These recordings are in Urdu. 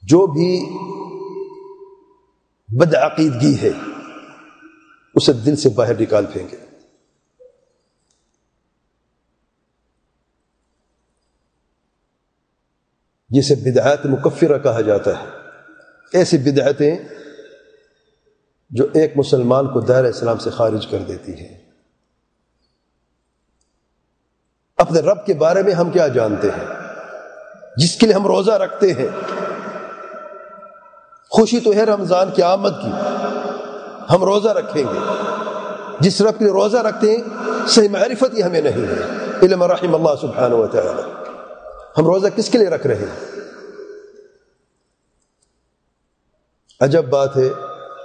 جو بھی بدعقیدگی ہے اسے دل سے باہر نکال پھینکے. جسے بدعات مکفرہ کہا جاتا ہے، ایسی بدعتیں جو ایک مسلمان کو دائرہ اسلام سے خارج کر دیتی ہے. اپنے رب کے بارے میں ہم کیا جانتے ہیں؟ جس کے لیے ہم روزہ رکھتے ہیں، خوشی تو ہے رمضان کی آمد کی، ہم روزہ رکھیں گے. جس رب کے لیے روزہ رکھتے ہیں صحیح معرفت ہی ہمیں نہیں ہے، علم رحم اللہ سبحانہ و تعالی. ہم روزہ کس کے لیے رکھ رہے ہیں؟ عجب بات ہے،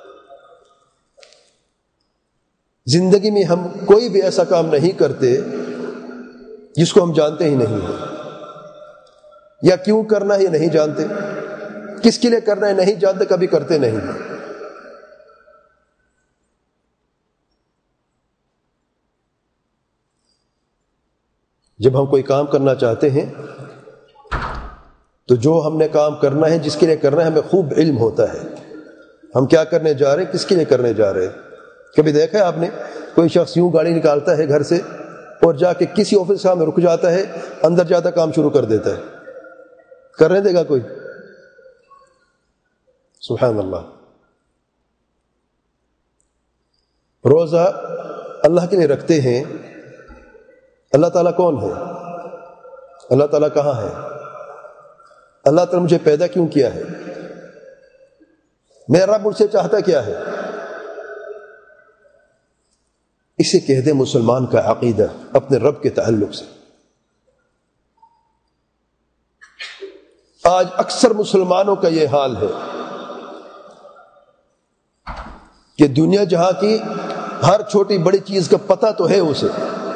زندگی میں ہم کوئی بھی ایسا کام نہیں کرتے جس کو ہم جانتے ہی نہیں ہیں، یا کیوں کرنا ہے نہیں جانتے، کس کے لیے کرنا ہے نہیں جانتے، کبھی کرتے نہیں ہیں. جب ہم کوئی کام کرنا چاہتے ہیں تو جو ہم نے کام کرنا ہے، جس کے لیے کرنا ہے، ہمیں خوب علم ہوتا ہے ہم کیا کرنے جا رہے ہیں، کس کے لیے کرنے جا رہے ہیں. کبھی دیکھا ہے آپ نے کوئی شخص یوں گاڑی نکالتا ہے گھر سے اور جا کے کسی آفس کے سامنے رک جاتا ہے، اندر جاتا کام شروع کر دیتا ہے؟ کرنے دے گا کوئی؟ سبحان اللہ. روزہ اللہ کے لیے رکھتے ہیں. اللہ تعالیٰ کون ہے؟ اللہ تعالیٰ کہاں ہے؟ اللہ تعالیٰ مجھے پیدا کیوں کیا ہے؟ میرا رب مجھ سے چاہتا کیا ہے؟ اسے کہتے مسلمان کا عقیدہ اپنے رب کے تعلق سے. آج اکثر مسلمانوں کا یہ حال ہے کہ دنیا جہاں کی ہر چھوٹی بڑی چیز کا پتہ تو ہے اسے،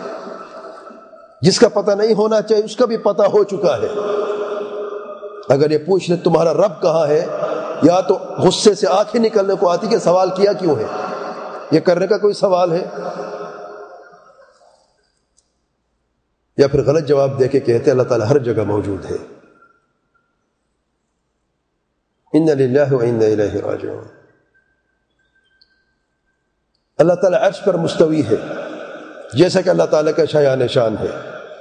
جس کا پتہ نہیں ہونا چاہیے اس کا بھی پتہ ہو چکا ہے. اگر یہ پوچھ لیں تمہارا رب کہاں ہے، یا تو غصے سے آنکھیں نکلنے کو آتی کہ سوال کیا کیوں ہے، یہ کرنے کا کوئی سوال ہے، یا پھر غلط جواب دے کے کہتے اللہ تعالیٰ ہر جگہ موجود ہے. اِنَّ لِلَّهِ وَإِنَّ إِلَيْهِ رَاجِعُونَ. اللہ تعالیٰ عرش پر مستوی ہے جیسا کہ اللہ تعالیٰ کا شایان شان ہے.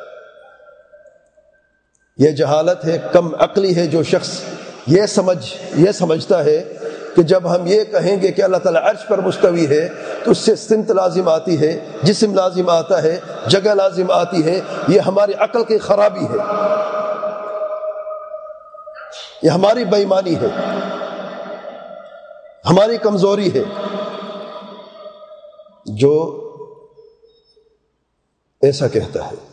یہ جہالت ہے، کم عقلی ہے جو شخص یہ سمجھتا ہے کہ جب ہم یہ کہیں گے کہ اللہ تعالیٰ عرش پر مستوی ہے تو اس سے سمت لازم آتی ہے، جسم لازم آتا ہے، جگہ لازم آتی ہے. یہ ہماری عقل کی خرابی ہے، یہ ہماری بے ایمانی ہے، ہماری کمزوری ہے. جو ایسا کہتا ہے،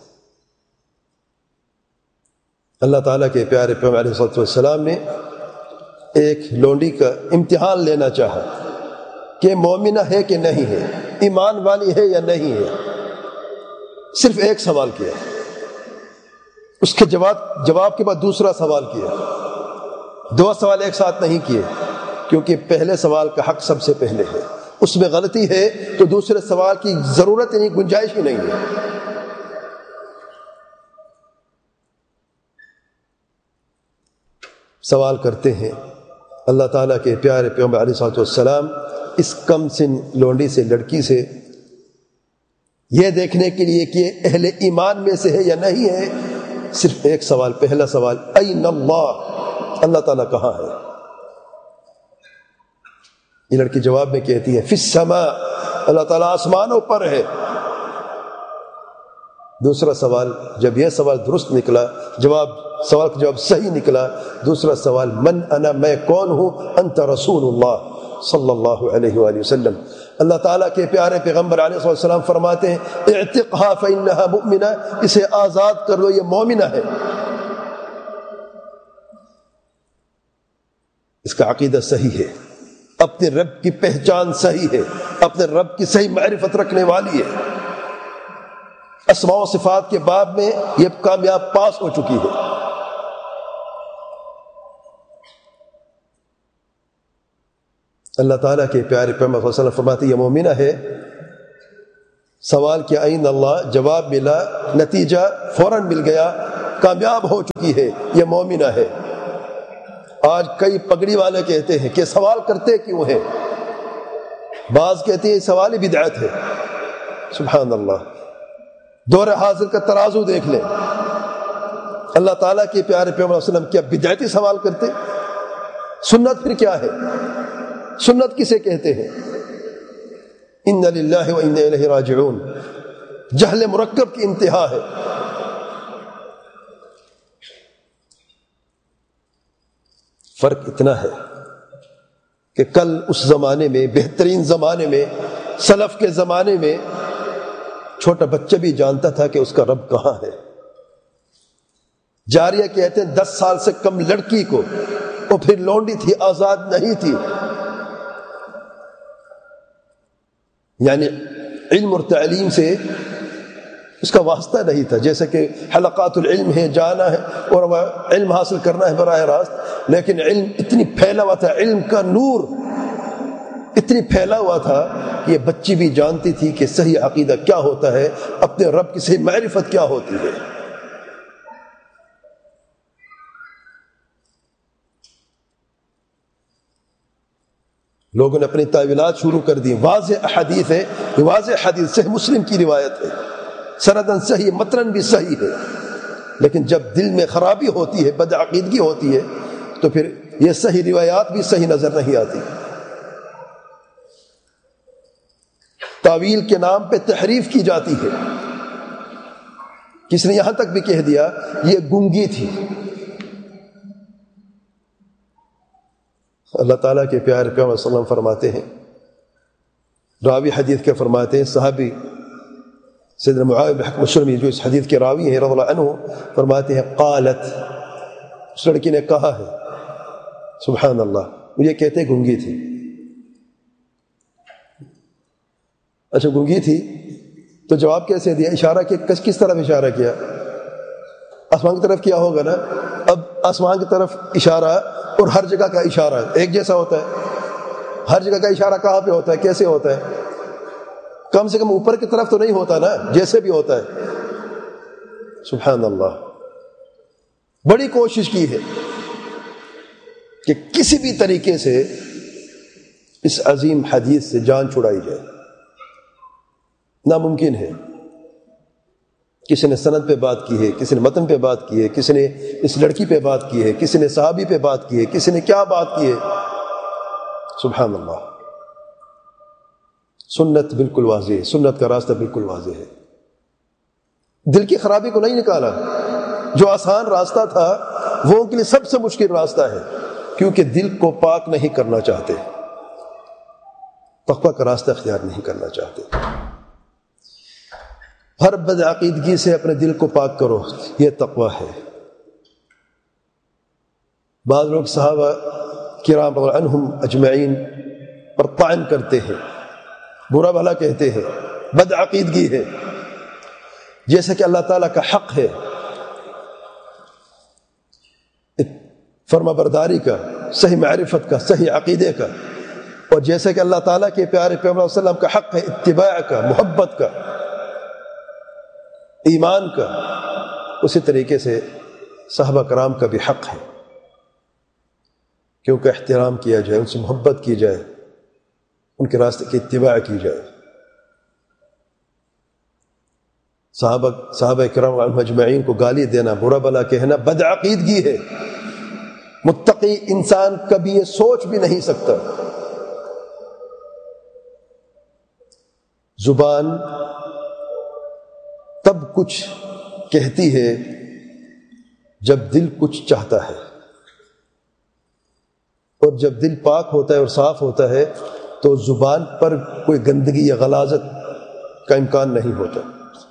اللہ تعالیٰ کے پیارے پیغمبر علیہ الصلوۃ والسلام نے ایک لونڈی کا امتحان لینا چاہا کہ مومنہ ہے کہ نہیں ہے، ایمان والی ہے یا نہیں ہے. صرف ایک سوال کیا، اس کے جواب کے بعد دوسرا سوال کیا. دو سوال ایک ساتھ نہیں کیے، کیونکہ پہلے سوال کا حق سب سے پہلے ہے. اس میں غلطی ہے تو دوسرے سوال کی ضرورت نہیں، گنجائش ہی نہیں ہے. سوال کرتے ہیں اللہ تعالیٰ کے پیارے پیغمبر علیہ الصلوۃ والسلام اس کم سن لونڈی سے، لڑکی سے، یہ دیکھنے کے لیے کہ اہل ایمان میں سے ہے یا نہیں ہے. صرف ایک سوال، پہلا سوال این اللہ، اللہ تعالیٰ کہاں ہے؟ یہ لڑکی جواب میں کہتی ہے فی السماء، اللہ تعالیٰ آسمانوں پر ہے. دوسرا سوال، جب یہ سوال درست نکلا، سوال کا جواب صحیح نکلا، دوسرا سوال من انا، میں کون ہوں؟ انت رسول اللہ صلی اللہ علیہ وآلہ وسلم. اللہ تعالیٰ کے پیارے پیغمبر علیہ السلام فرماتے ہیں اعتقها فإنها مؤمنہ، اسے آزاد کر لو، یہ مومنہ ہے. اس کا عقیدہ صحیح ہے، اپنے رب کی پہچان صحیح ہے، اپنے رب کی صحیح معرفت رکھنے والی ہے. اسماء و صفات کے باب میں یہ کامیاب پاس ہو چکی ہے. اللہ تعالیٰ کے پیارے پیغمبر صلی اللہ علیہ وسلم فرماتے ہیں یہ مومنہ ہے. سوال کیا این اللہ، جواب ملا، نتیجہ فوراً مل گیا، کامیاب ہو چکی ہے، یہ مومنہ ہے. آج کئی پگڑی والے کہتے ہیں کہ سوال کرتے کیوں ہیں، بعض کہتے ہیں سوال ہی بدعت ہے۔ سبحان اللہ، دور حاضر کا ترازو دیکھ لیں، اللہ تعالیٰ کے پیارے پیغمبر صلی اللہ علیہ وسلم کیا بدعتی سوال کرتے؟ سنت پھر کیا ہے؟ سنت کسے کہتے ہیں؟ ان للہ و انا الیہ راجعون، جہل مرکب کی انتہا ہے۔ فرق اتنا ہے کہ کل اس زمانے میں، بہترین زمانے میں، سلف کے زمانے میں، چھوٹا بچہ بھی جانتا تھا کہ اس کا رب کہاں ہے۔ جاریہ کہتے ہیں 10 سال سے کم لڑکی کو، وہ پھر لونڈی تھی، آزاد نہیں تھی، یعنی علم اور تعلیم سے اس کا واسطہ نہیں تھا۔ جیسے کہ حلقات العلم ہے، جانا ہے اور وہ علم حاصل کرنا ہے براہ راست، لیکن علم اتنی پھیلا ہوا تھا، علم کا نور اتنی پھیلا ہوا تھا کہ یہ بچی بھی جانتی تھی کہ صحیح عقیدہ کیا ہوتا ہے، اپنے رب کی صحیح معرفت کیا ہوتی ہے۔ لوگوں نے اپنی تعویلات شروع کر دی۔ واضح احادیث ہے، واضح حدیث صحیح مسلم کی روایت ہے، سندن صحیح، متن بھی صحیح ہے، لیکن جب دل میں خرابی ہوتی ہے، بدعقیدگی ہوتی ہے، تو پھر یہ صحیح روایات بھی صحیح نظر نہیں آتی۔ تعویل کے نام پہ تحریف کی جاتی ہے۔ کس نے یہاں تک بھی کہہ دیا یہ گونگی تھی۔ اللہ تعالیٰ کے پیارے پیغمبر صلی اللہ علیہ وسلم فرماتے ہیں، راوی حدیث کے فرماتے ہیں، صحابی سیدنا معاویہ بن حکم السلمی جو اس حدیث کے راوی ہیں رضی اللہ عنہ، فرماتے ہیں قالت، اس لڑکی نے کہا ہے، سبحان اللہ، مجھے کہتے گونگی تھی۔ اچھا گونگی تھی تو جواب کیسے دیا؟ اشارہ کس طرف اشارہ کیا؟ آسمان کی طرف کیا ہوگا نا۔ اب آسمان کی طرف اشارہ اور ہر جگہ کا اشارہ ایک جیسا ہوتا ہے؟ ہر جگہ کا اشارہ کہاں پہ ہوتا ہے، کیسے ہوتا ہے؟ کم سے کم اوپر کی طرف تو نہیں ہوتا نا، جیسے بھی ہوتا ہے۔ سبحان اللہ، بڑی کوشش کی ہے کہ کسی بھی طریقے سے اس عظیم حدیث سے جان چھڑائی جائے، ناممکن ہے۔ کسی نے سند پہ بات کی ہے، کسی نے متن پہ بات کی ہے، کسی نے اس لڑکی پہ بات کی ہے، کسی نے صحابی پہ بات کی ہے، کسی نے کیا بات کی ہے۔ سبحان اللہ، سنت بالکل واضح ہے، سنت کا راستہ بالکل واضح ہے۔ دل کی خرابی کو نہیں نکالا، جو آسان راستہ تھا وہ ان کے لیے سب سے مشکل راستہ ہے، کیونکہ دل کو پاک نہیں کرنا چاہتے، تقویٰ کا راستہ اختیار نہیں کرنا چاہتے۔ ہر بدعقیدگی سے اپنے دل کو پاک کرو، یہ تقویٰ ہے۔ بعض لوگ صحابہ کرام رضی اللہ عنہم اجمعین پر طعن کرتے ہیں، برا بھلا کہتے ہیں، بدعقیدگی ہے، جیسے کہ اللہ تعالیٰ کا حق ہے فرما برداری کا، صحیح معرفت کا، صحیح عقیدے کا، اور جیسے کہ اللہ تعالیٰ کے پیارے پیغمبر صلی اللہ علیہ وسلم کا حق ہے اتباع کا، محبت کا، ایمان کا، اسی طریقے سے صحابہ کرام کا بھی حق ہے کہ ان کا احترام کیا جائے، ان سے محبت کی جائے، ان کے راستے کی اتباع کی جائے۔ صحابہ کرام اجمعین کو گالی دینا، برا بھلا کہنا بدعقیدگی ہے۔ متقی انسان کبھی یہ سوچ بھی نہیں سکتا۔ زبان تب کچھ کہتی ہے جب دل کچھ چاہتا ہے، اور جب دل پاک ہوتا ہے اور صاف ہوتا ہے تو زبان پر کوئی گندگی یا غلاظت کا امکان نہیں ہوتا۔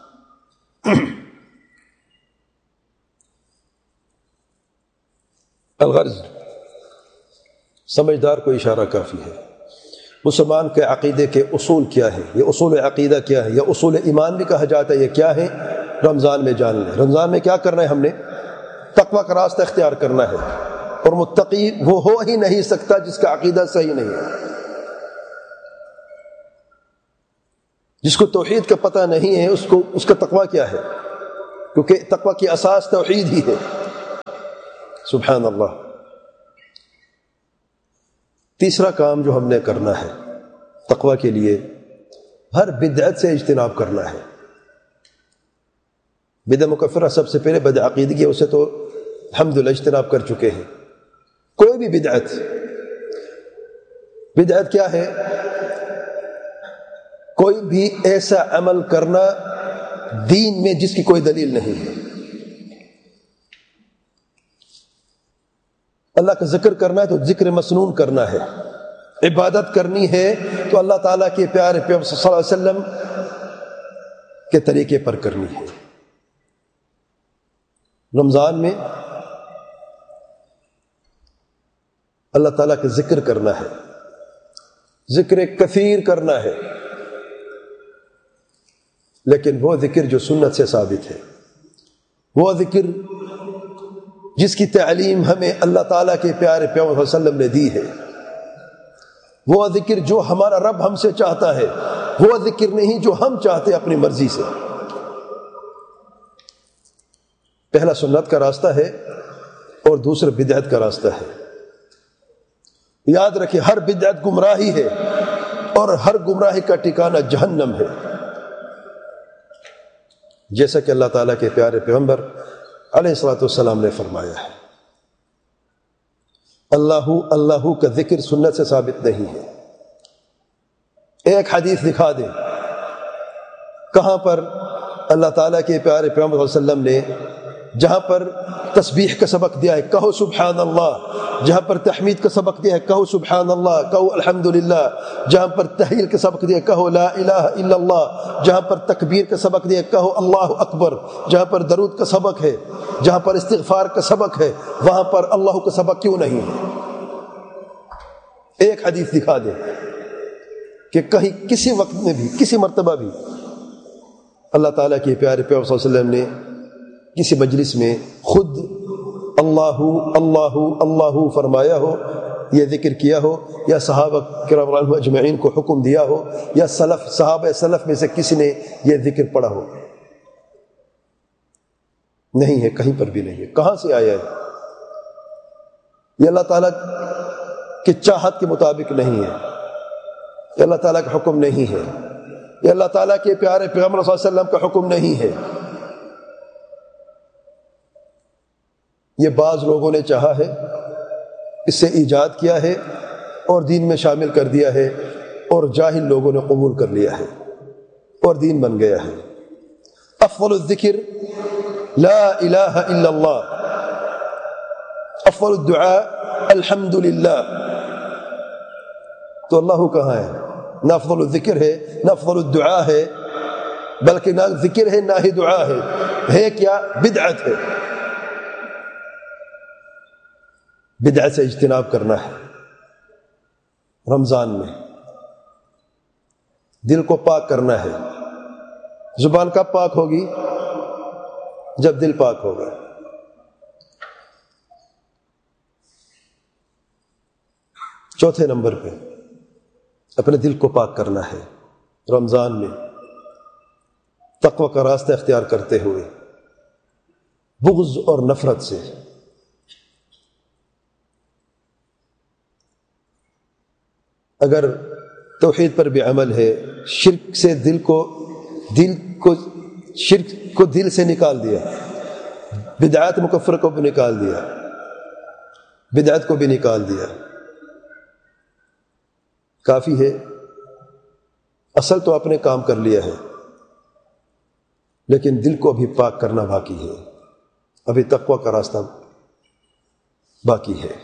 الغرض، سمجھدار کو اشارہ کافی ہے۔ مسلمان کے عقیدے کے اصول کیا ہے، یہ اصول عقیدہ کیا ہے، یا اصول ایمان بھی کہا جاتا ہے، یہ کیا ہے؟ رمضان میں جان لیں۔ رمضان میں کیا کرنا ہے؟ ہم نے تقویٰ کا راستہ اختیار کرنا ہے، اور متقی وہ ہو ہی نہیں سکتا جس کا عقیدہ صحیح نہیں ہے، جس کو توحید کا پتہ نہیں ہے، اس کا تقویٰ کیا ہے؟ کیونکہ تقویٰ کی اساس توحید ہی ہے۔ سبحان اللہ، تیسرا کام جو ہم نے کرنا ہے تقوی کے لیے، ہر بدعت سے اجتناب کرنا ہے۔ بدعت مکفرہ سب سے پہلے بدعقیدگی ہے، اسے تو الحمدللہ اجتناب کر چکے ہیں۔ کوئی بھی بدعت کیا ہے؟ کوئی بھی ایسا عمل کرنا دین میں جس کی کوئی دلیل نہیں ہے۔ اللہ کا ذکر کرنا ہے تو ذکر مسنون کرنا ہے، عبادت کرنی ہے تو اللہ تعالیٰ کے پیارے پیغمبر صلی اللہ علیہ وسلم کے طریقے پر کرنی ہے۔ رمضان میں اللہ تعالیٰ کا ذکر کرنا ہے، ذکر کثیر کرنا ہے، لیکن وہ ذکر جو سنت سے ثابت ہے، وہ ذکر جس کی تعلیم ہمیں اللہ تعالیٰ کے پیارے پیغمبر صلی اللہ علیہ وسلم نے دی ہے، وہ ذکر جو ہمارا رب ہم سے چاہتا ہے، وہ ذکر نہیں جو ہم چاہتے اپنی مرضی سے۔ پہلا سنت کا راستہ ہے اور دوسرا بدعت کا راستہ ہے۔ یاد رکھیں، ہر بدعت گمراہی ہے اور ہر گمراہی کا ٹھکانہ جہنم ہے، جیسا کہ اللہ تعالیٰ کے پیارے پیغمبر علیہ الصلوۃ والسلام نے فرمایا ہے۔ اللہ کا ذکر سنت سے ثابت نہیں ہے۔ ایک حدیث دکھا دیں کہاں پر اللہ تعالیٰ کے پیارے پیغمبر صلی اللہ علیہ وسلم نے جہاں پر تسبیح کا سبق دیا ہے کہو سبحان اللہ، جہاں پر تحمید کا سبق دیا ہے کہو سبحان اللہ، کہو الحمدللہ، جہاں پر تحلیل کا سبق دیا ہے کہو لا الہ الا اللہ، جہاں پر تکبیر کا سبق دیا ہے کہو اللہ اکبر، جہاں پر درود کا سبق ہے، جہاں پر استغفار کا سبق ہے، وہاں پر اللہ کا سبق کیوں نہیں ہے؟ ایک حدیث دکھا دیں کہ کہیں کسی وقت میں بھی کسی مرتبہ بھی اللہ تعالیٰ کے پیارے پیغمبر صلی اللہ علیہ وسلم نے کسی مجلس میں خود اللہ اللہ اللہ فرمایا ہو، یہ ذکر کیا ہو، یا صحابہ کرام رضی اللہ عنہم اجمعین کو حکم دیا ہو، یا صحابہ سلف میں سے کسی نے یہ ذکر پڑھا ہو؟ نہیں ہے، کہیں پر بھی نہیں ہے۔ کہاں سے آیا ہے؟ یہ اللہ تعالیٰ کی چاہت کے مطابق نہیں ہے، یہ اللہ تعالیٰ کا حکم نہیں ہے، یہ اللہ تعالیٰ کے پیارے پیغمبر صلی اللہ علیہ وسلم کا حکم نہیں ہے۔ یہ بعض لوگوں نے چاہا ہے، اس سے ایجاد کیا ہے اور دین میں شامل کر دیا ہے، اور جاہل لوگوں نے قبول کر لیا ہے اور دین بن گیا ہے۔ افضل الذکر لا الہ الا اللہ، افضل الدعاء الحمدللہ۔ تو اللہ کہاں ہے؟ نہ افضل الذکر ہے، نہ افضل الدعاء ہے، بلکہ نہ ذکر ہے نہ ہی دعا ہے کیا؟ بدعت ہے۔ بدعت سے اجتناب کرنا ہے۔ رمضان میں دل کو پاک کرنا ہے۔ زبان کب پاک ہوگی؟ جب دل پاک ہوگا۔ چوتھے نمبر پہ اپنے دل کو پاک کرنا ہے رمضان میں، تقوی کا راستہ اختیار کرتے ہوئے، بغض اور نفرت سے۔ اگر توحید پر بھی عمل ہے، شرک سے شرک کو دل سے نکال دیا، بدعات مکفرہ کو بھی نکال دیا، بدعت کو بھی نکال دیا، کافی ہے۔ اصل تو اپنے کام کر لیا ہے، لیکن دل کو بھی پاک کرنا باقی ہے، ابھی تقوی کا راستہ باقی ہے۔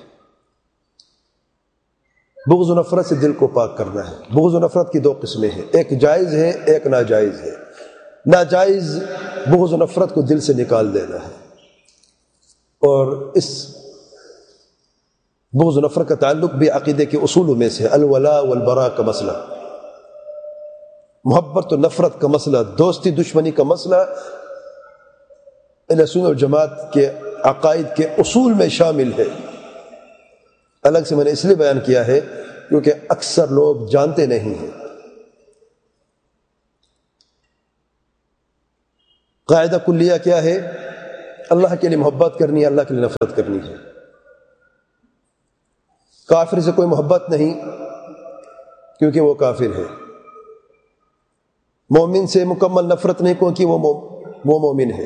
بغض و نفرت سے دل کو پاک کرنا ہے۔ بغض و نفرت کی دو قسمیں ہیں، ایک جائز ہے، ایک ناجائز ہے۔ ناجائز بغض و نفرت کو دل سے نکال دینا ہے، اور اس بغض و نفرت کا تعلق بھی عقیدے کے اصولوں میں سے الولاء والبراء کا مسئلہ، محبت و نفرت کا مسئلہ، دوستی دشمنی کا مسئلہ اہل سنت والجماعت کے عقائد کے اصول میں شامل ہے۔ الگ سے میں نے اس لیے بیان کیا ہے کیونکہ اکثر لوگ جانتے نہیں ہیں۔ قاعدہ کلیہ کیا ہے؟ اللہ کے لیے محبت کرنی ہے، اللہ کے لیے نفرت کرنی ہے۔ کافر سے کوئی محبت نہیں کیونکہ وہ کافر ہے، مومن سے مکمل نفرت نہیں کیونکہ وہ مومن ہے۔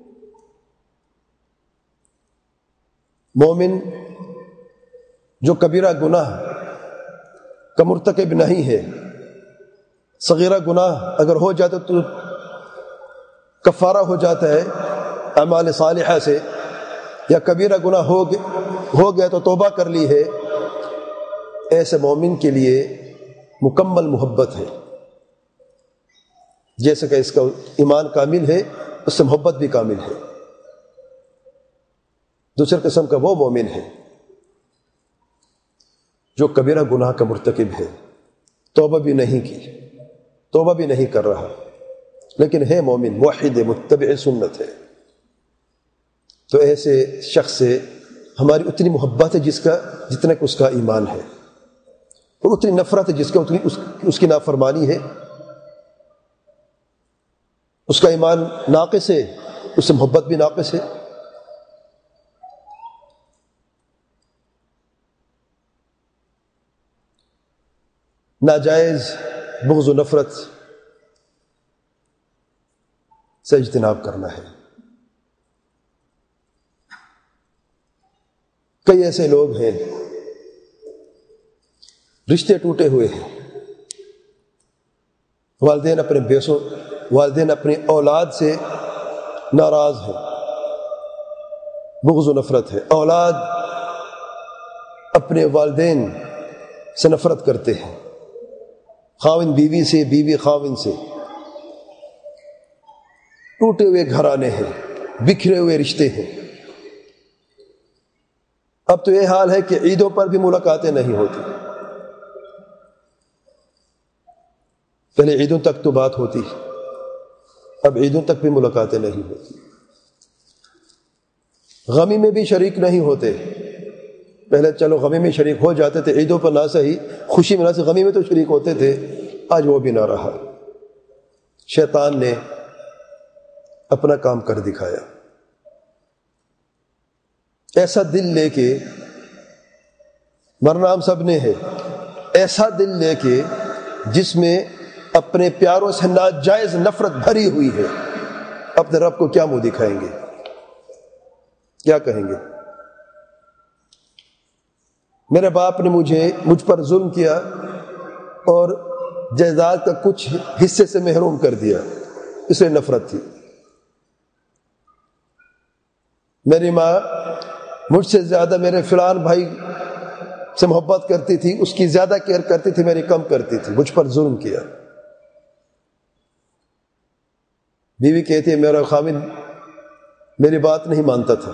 مومن جو کبیرہ گناہ کا مرتکب نہیں ہے، صغیرہ گناہ اگر ہو جاتا تو کفارہ ہو جاتا ہے اعمال صالحہ سے، یا کبیرہ گناہ ہو گیا تو توبہ کر لی ہے، ایسے مومن کے لیے مکمل محبت ہے، جیسے کہ اس کا ایمان کامل ہے اس سے محبت بھی کامل ہے۔ دوسرے قسم کا وہ مومن ہے جو کبیرہ گناہ کا مرتکب ہے، توبہ بھی نہیں کی، توبہ بھی نہیں کر رہا، لیکن ہے مومن، موحد، متبع سنت ہے، تو ایسے شخص سے ہماری اتنی محبت ہے جتنا کہ اس کا ایمان ہے، اور اتنی نفرت ہے جس کا اتنی اس کی نافرمانی ہے۔ اس کا ایمان ناقص ہے، اس سے محبت بھی ناقص ہے۔ ناجائز بغض و نفرت سے اجتناب کرنا ہے۔ کئی ایسے لوگ ہیں رشتے ٹوٹے ہوئے ہیں، والدین اپنی اولاد سے ناراض ہیں، بغض و نفرت ہے، اولاد اپنے والدین سے نفرت کرتے ہیں، خاوند بیوی سے، بیوی خاوند سے، ٹوٹے ہوئے گھرانے ہیں، بکھرے ہوئے رشتے ہیں۔ اب تو یہ حال ہے کہ عیدوں پر بھی ملاقاتیں نہیں ہوتی، پہلے عیدوں تک تو بات ہوتی، اب عیدوں تک بھی ملاقاتیں نہیں ہوتی، غمی میں بھی شریک نہیں ہوتے، پہلے چلو غمی میں شریک ہو جاتے تھے، عیدوں پر نہ صحیح، خوشی میں نہ صحیح، غمی میں تو شریک ہوتے تھے، آج وہ بھی نہ رہا۔ شیطان نے اپنا کام کر دکھایا، ایسا دل لے کے، مرنا ہم سب نے ہے، ایسا دل لے کے جس میں اپنے پیاروں سے ناجائز نفرت بھری ہوئی ہے، اپنے رب کو کیا منہ دکھائیں گے، کیا کہیں گے؟ میرے باپ نے مجھ پر ظلم کیا اور جائیداد کا کچھ حصے سے محروم کر دیا، اس لیے نفرت تھی۔ میری ماں مجھ سے زیادہ میرے فلان بھائی سے محبت کرتی تھی، اس کی زیادہ کیئر کرتی تھی، میری کم کرتی تھی، مجھ پر ظلم کیا۔ بیوی کہتی ہے میرا خاوند میری بات نہیں مانتا تھا،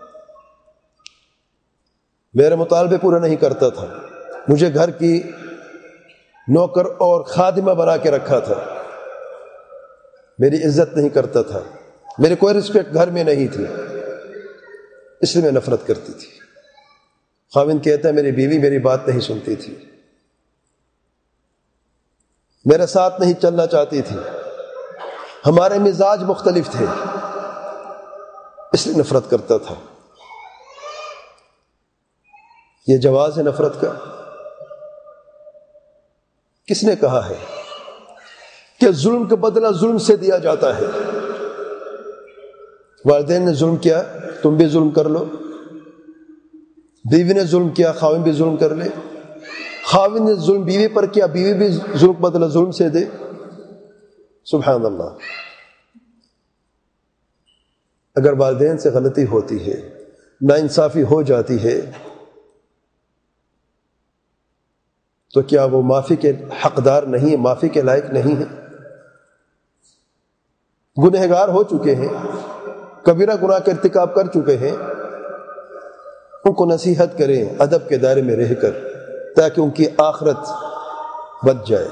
میرے مطالبے پورے نہیں کرتا تھا، مجھے گھر کی نوکر اور خادمہ بنا کے رکھا تھا، میری عزت نہیں کرتا تھا، میری کوئی رسپیکٹ گھر میں نہیں تھی، اس لیے میں نفرت کرتی تھی۔ خاوند کہتا ہے میری بیوی میری بات نہیں سنتی تھی، میرے ساتھ نہیں چلنا چاہتی تھی، ہمارے مزاج مختلف تھے، اس لیے نفرت کرتا تھا۔ یہ جواز ہے نفرت کا؟ کس نے کہا ہے کہ ظلم کا بدلہ ظلم سے دیا جاتا ہے؟ والدین نے ظلم کیا، تم بھی ظلم کر لو، بیوی نے ظلم کیا، خاوند بھی ظلم کر لے، خاوند نے ظلم بیوی پر کیا، بیوی بھی ظلم کا بدلہ ظلم سے دے۔ سبحان اللہ۔ اگر والدین سے غلطی ہوتی ہے، ناانصافی ہو جاتی ہے، تو کیا وہ معافی کے حقدار نہیں ہے، معافی کے لائق نہیں ہے؟ گنہگار ہو چکے ہیں، کبیرہ گناہ کا ارتکاب کر چکے ہیں، ان کو نصیحت کریں ادب کے دائرے میں رہ کر، تاکہ ان کی آخرت بچ جائے،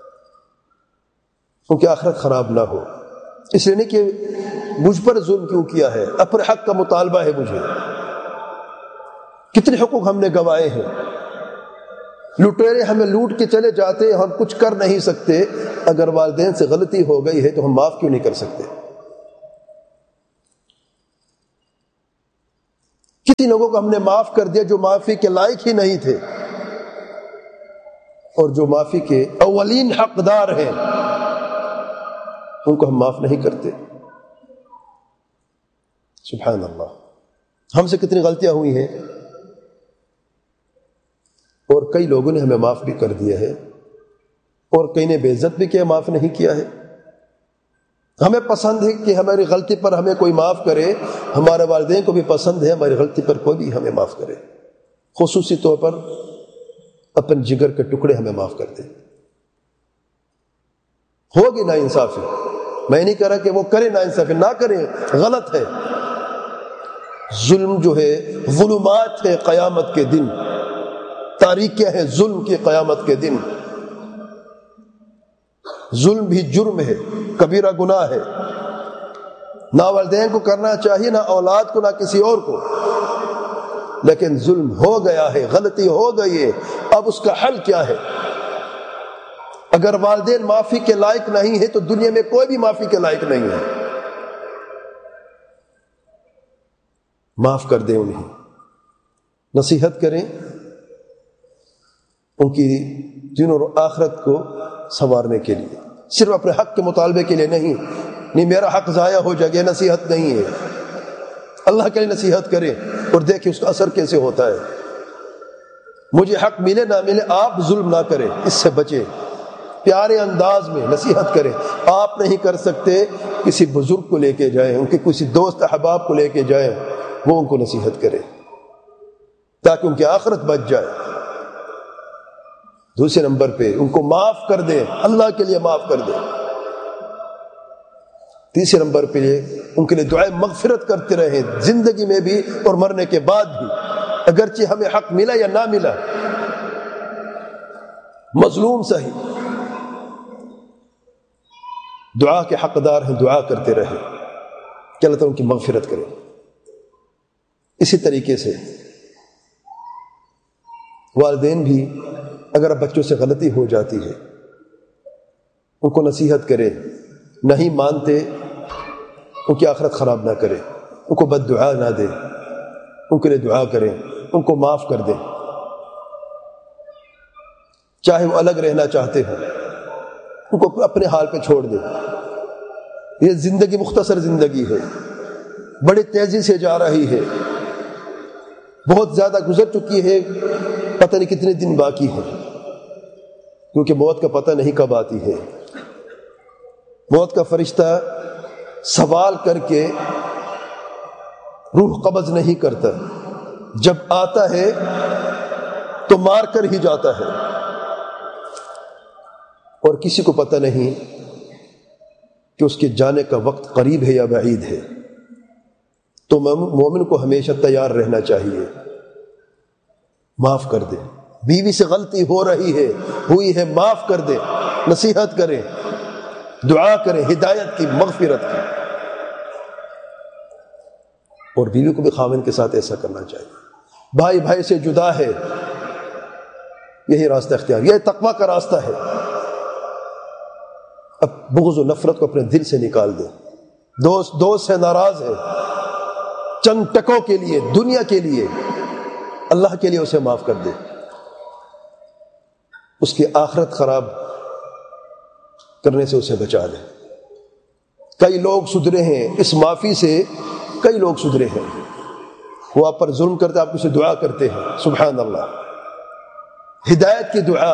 ان کی آخرت خراب نہ ہو۔ اس لیے نہیں کہ مجھ پر ظلم کیوں کیا ہے، اپنے حق کا مطالبہ ہے مجھے۔ کتنے حقوق ہم نے گنوائے ہیں، لٹیرے ہمیں لوٹ کے چلے جاتے، ہم کچھ کر نہیں سکتے۔ اگر والدین سے غلطی ہو گئی ہے تو ہم معاف کیوں نہیں کر سکتے؟ کتنے لوگوں کو ہم نے معاف کر دیا جو معافی کے لائق ہی نہیں تھے۔ اور جو معافی کے اولین حقدار ہیں ان کو ہم معاف نہیں کرتے. سبحان اللہ، ہم سے کتنی غلطیاں ہوئی ہیں اور کئی لوگوں نے ہمیں معاف بھی کر دیا ہے اور کئی نے بے عزت بھی کیا، معاف نہیں کیا ہے. ہمیں پسند ہے کہ ہماری غلطی پر ہمیں کوئی معاف کرے، ہمارے والدین کو بھی پسند ہے ہماری غلطی پر کوئی بھی ہمیں معاف کرے، خصوصی طور پر اپنے جگر کے ٹکڑے ہمیں معاف کر دیں. ہوگی نا انصافی، میں نہیں کہہ رہا کہ وہ کرے نا انصافی، نہ کرے، غلط ہے. ظلم جو ہے ظلمات ہے قیامت کے دن، تاریکیاں ہیں ظلم کی قیامت کے دن. ظلم بھی جرم ہے، کبیرہ گناہ ہے. نہ والدین کو کرنا چاہیے، نہ اولاد کو، نہ کسی اور کو، لیکن ظلم ہو گیا ہے، غلطی ہو گئی ہے. اب اس کا حل کیا ہے؟ اگر والدین معافی کے لائق نہیں ہے تو دنیا میں کوئی بھی معافی کے لائق نہیں ہے. معاف کر دیں انہیں، نصیحت کریں، ان کی دین اور آخرت کو سنوارنے کے لیے، صرف اپنے حق کے مطالبے کے لیے نہیں میرا حق ضائع ہو جائے گا، نصیحت نہیں ہے. اللہ کے لیے نصیحت کریں اور دیکھیں اس کا اثر کیسے ہوتا ہے. مجھے حق ملے نہ ملے، آپ ظلم نہ کریں، اس سے بچیں، پیارے انداز میں نصیحت کریں. آپ نہیں کر سکتے، کسی بزرگ کو لے کے جائیں، ان کے کسی دوست احباب کو لے کے جائیں، وہ ان کو نصیحت کریں تاکہ ان کی آخرت بچ جائے. دوسرے نمبر پہ ان کو معاف کر دیں، اللہ کے لیے معاف کر دیں. تیسرے نمبر پہ ان کے لیے دعائیں مغفرت کرتے رہیں، زندگی میں بھی اور مرنے کے بعد بھی، اگرچہ ہمیں حق ملا یا نہ ملا، مظلوم صحیح، دعا کے حقدار ہیں، دعا کرتے رہیں کہ اللہ تعالیٰ ان کی مغفرت کرے. اسی طریقے سے والدین بھی اگر بچوں سے غلطی ہو جاتی ہے ان کو نصیحت کرے، نہیں مانتے ان کی آخرت خراب نہ کرے، ان کو بد دعا نہ دے، ان کے لیے دعا کریں، ان کو معاف کر دیں. چاہے وہ الگ رہنا چاہتے ہوں ان کو اپنے حال پہ چھوڑ دیں. یہ زندگی مختصر زندگی ہے، بڑی تیزی سے جا رہی ہے، بہت زیادہ گزر چکی ہے، پتہ نہیں کتنے دن باقی ہے، کیونکہ موت کا پتہ نہیں کب آتی ہے. موت کا فرشتہ سوال کر کے روح قبض نہیں کرتا، جب آتا ہے تو مار کر ہی جاتا ہے، اور کسی کو پتہ نہیں کہ اس کے جانے کا وقت قریب ہے یا بعید ہے. تو مومن کو ہمیشہ تیار رہنا چاہیے. معاف کر دے، بیوی سے غلطی ہو رہی ہے، ہوئی ہے، معاف کر دے، نصیحت کریں، دعا کریں ہدایت کی، مغفرت کی. اور بیوی کو بھی خاوند کے ساتھ ایسا کرنا چاہیے. بھائی بھائی سے جدا ہے، یہی راستہ اختیار، یہ تقویٰ کا راستہ ہے. اب بغض و نفرت کو اپنے دل سے نکال دیں. دوست سے ناراض ہے، چند ٹکوں کے لیے، دنیا کے لیے، اللہ کے لیے اسے معاف کر دے. اس کی آخرت خراب کرنے سے اسے بچا لے. کئی لوگ سدھرے ہیں اس معافی سے، کئی لوگ سدھرے ہیں. وہ آپ پر ظلم کرتے، آپ اسے دعا کرتے ہیں، سبحان اللہ، ہدایت کی دعا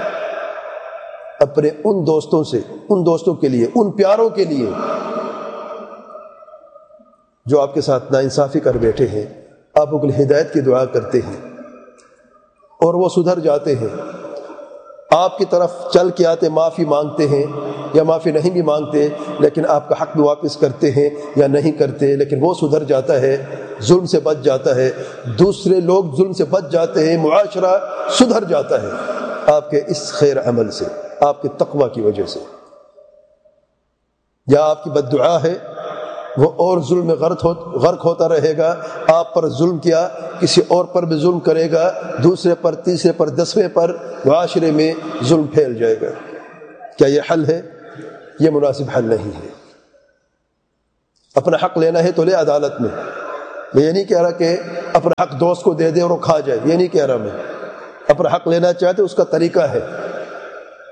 اپنے ان دوستوں سے، ان دوستوں کے لیے، ان پیاروں کے لیے جو آپ کے ساتھ ناانصافی کر بیٹھے ہیں. آپ ان کے لیے ہدایت کی دعا کرتے ہیں اور وہ سدھر جاتے ہیں، آپ کی طرف چل کے آتے، معافی مانگتے ہیں یا معافی نہیں بھی مانگتے، لیکن آپ کا حق بھی واپس کرتے ہیں یا نہیں کرتے، لیکن وہ سدھر جاتا ہے، ظلم سے بچ جاتا ہے، دوسرے لوگ ظلم سے بچ جاتے ہیں، معاشرہ سدھر جاتا ہے آپ کے اس خیر عمل سے، آپ کے تقوی کی وجہ سے. یا آپ کی بد دعا ہے، وہ اور ظلم میں غرق ہوتا رہے گا. آپ پر ظلم کیا، کسی اور پر بھی ظلم کرے گا، دوسرے پر، تیسرے پر، 10ویں پر، معاشرے میں ظلم پھیل جائے گا. کیا یہ حل ہے؟ یہ مناسب حل نہیں ہے. اپنا حق لینا ہے تو لے عدالت میں. میں یہ نہیں کہہ رہا کہ اپنا حق دوست کو دے دے اور وہ کھا جائے، یہ نہیں کہہ رہا. میں اپنا حق لینا چاہتے اس کا طریقہ ہے.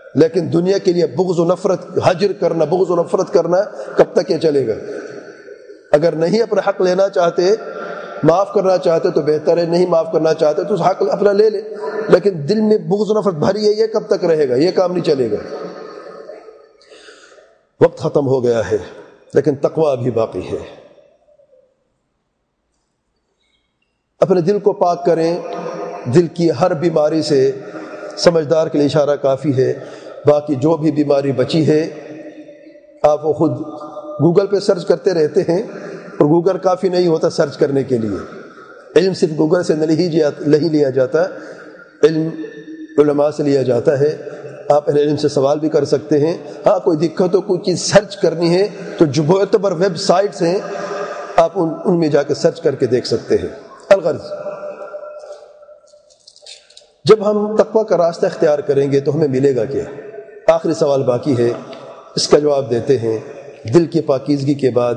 لیکن دنیا کے لیے بغض و نفرت حجر کرنا، بغض و نفرت کرنا کب تک یہ چلے گا؟ اگر نہیں اپنا حق لینا چاہتے، معاف کرنا چاہتے تو بہتر ہے، نہیں معاف کرنا چاہتے تو اس حق اپنا لے لے، لیکن دل میں بغض و نفرت بھری ہے، یہ کب تک رہے گا؟ یہ کام نہیں چلے گا۔ وقت ختم ہو گیا ہے لیکن تقوی ابھی باقی ہے۔ اپنے دل کو پاک کریں، دل کی ہر بیماری سے سمجھدار کے لیے اشارہ کافی ہے، باقی جو بھی بیماری بچی ہے آپ وہ خود گوگل پہ سرچ کرتے رہتے ہیں، اور گوگل کافی نہیں ہوتا سرچ کرنے کے لیے۔ علم صرف گوگل سے نہیں لیا جاتا، علم علماء سے لیا جاتا ہے۔ آپ اہل علم سے سوال بھی کر سکتے ہیں۔ ہاں کوئی دقت ہو، کوئی چیز سرچ کرنی ہے تو جو معتبر ویب سائٹس ہیں آپ ان میں جا کے سرچ کر کے دیکھ سکتے ہیں۔ الغرض، جب ہم تقوی کا راستہ اختیار کریں گے تو ہمیں ملے گا کیا؟ آخری سوال باقی ہے، اس کا جواب دیتے ہیں۔ دل کی پاکیزگی کے بعد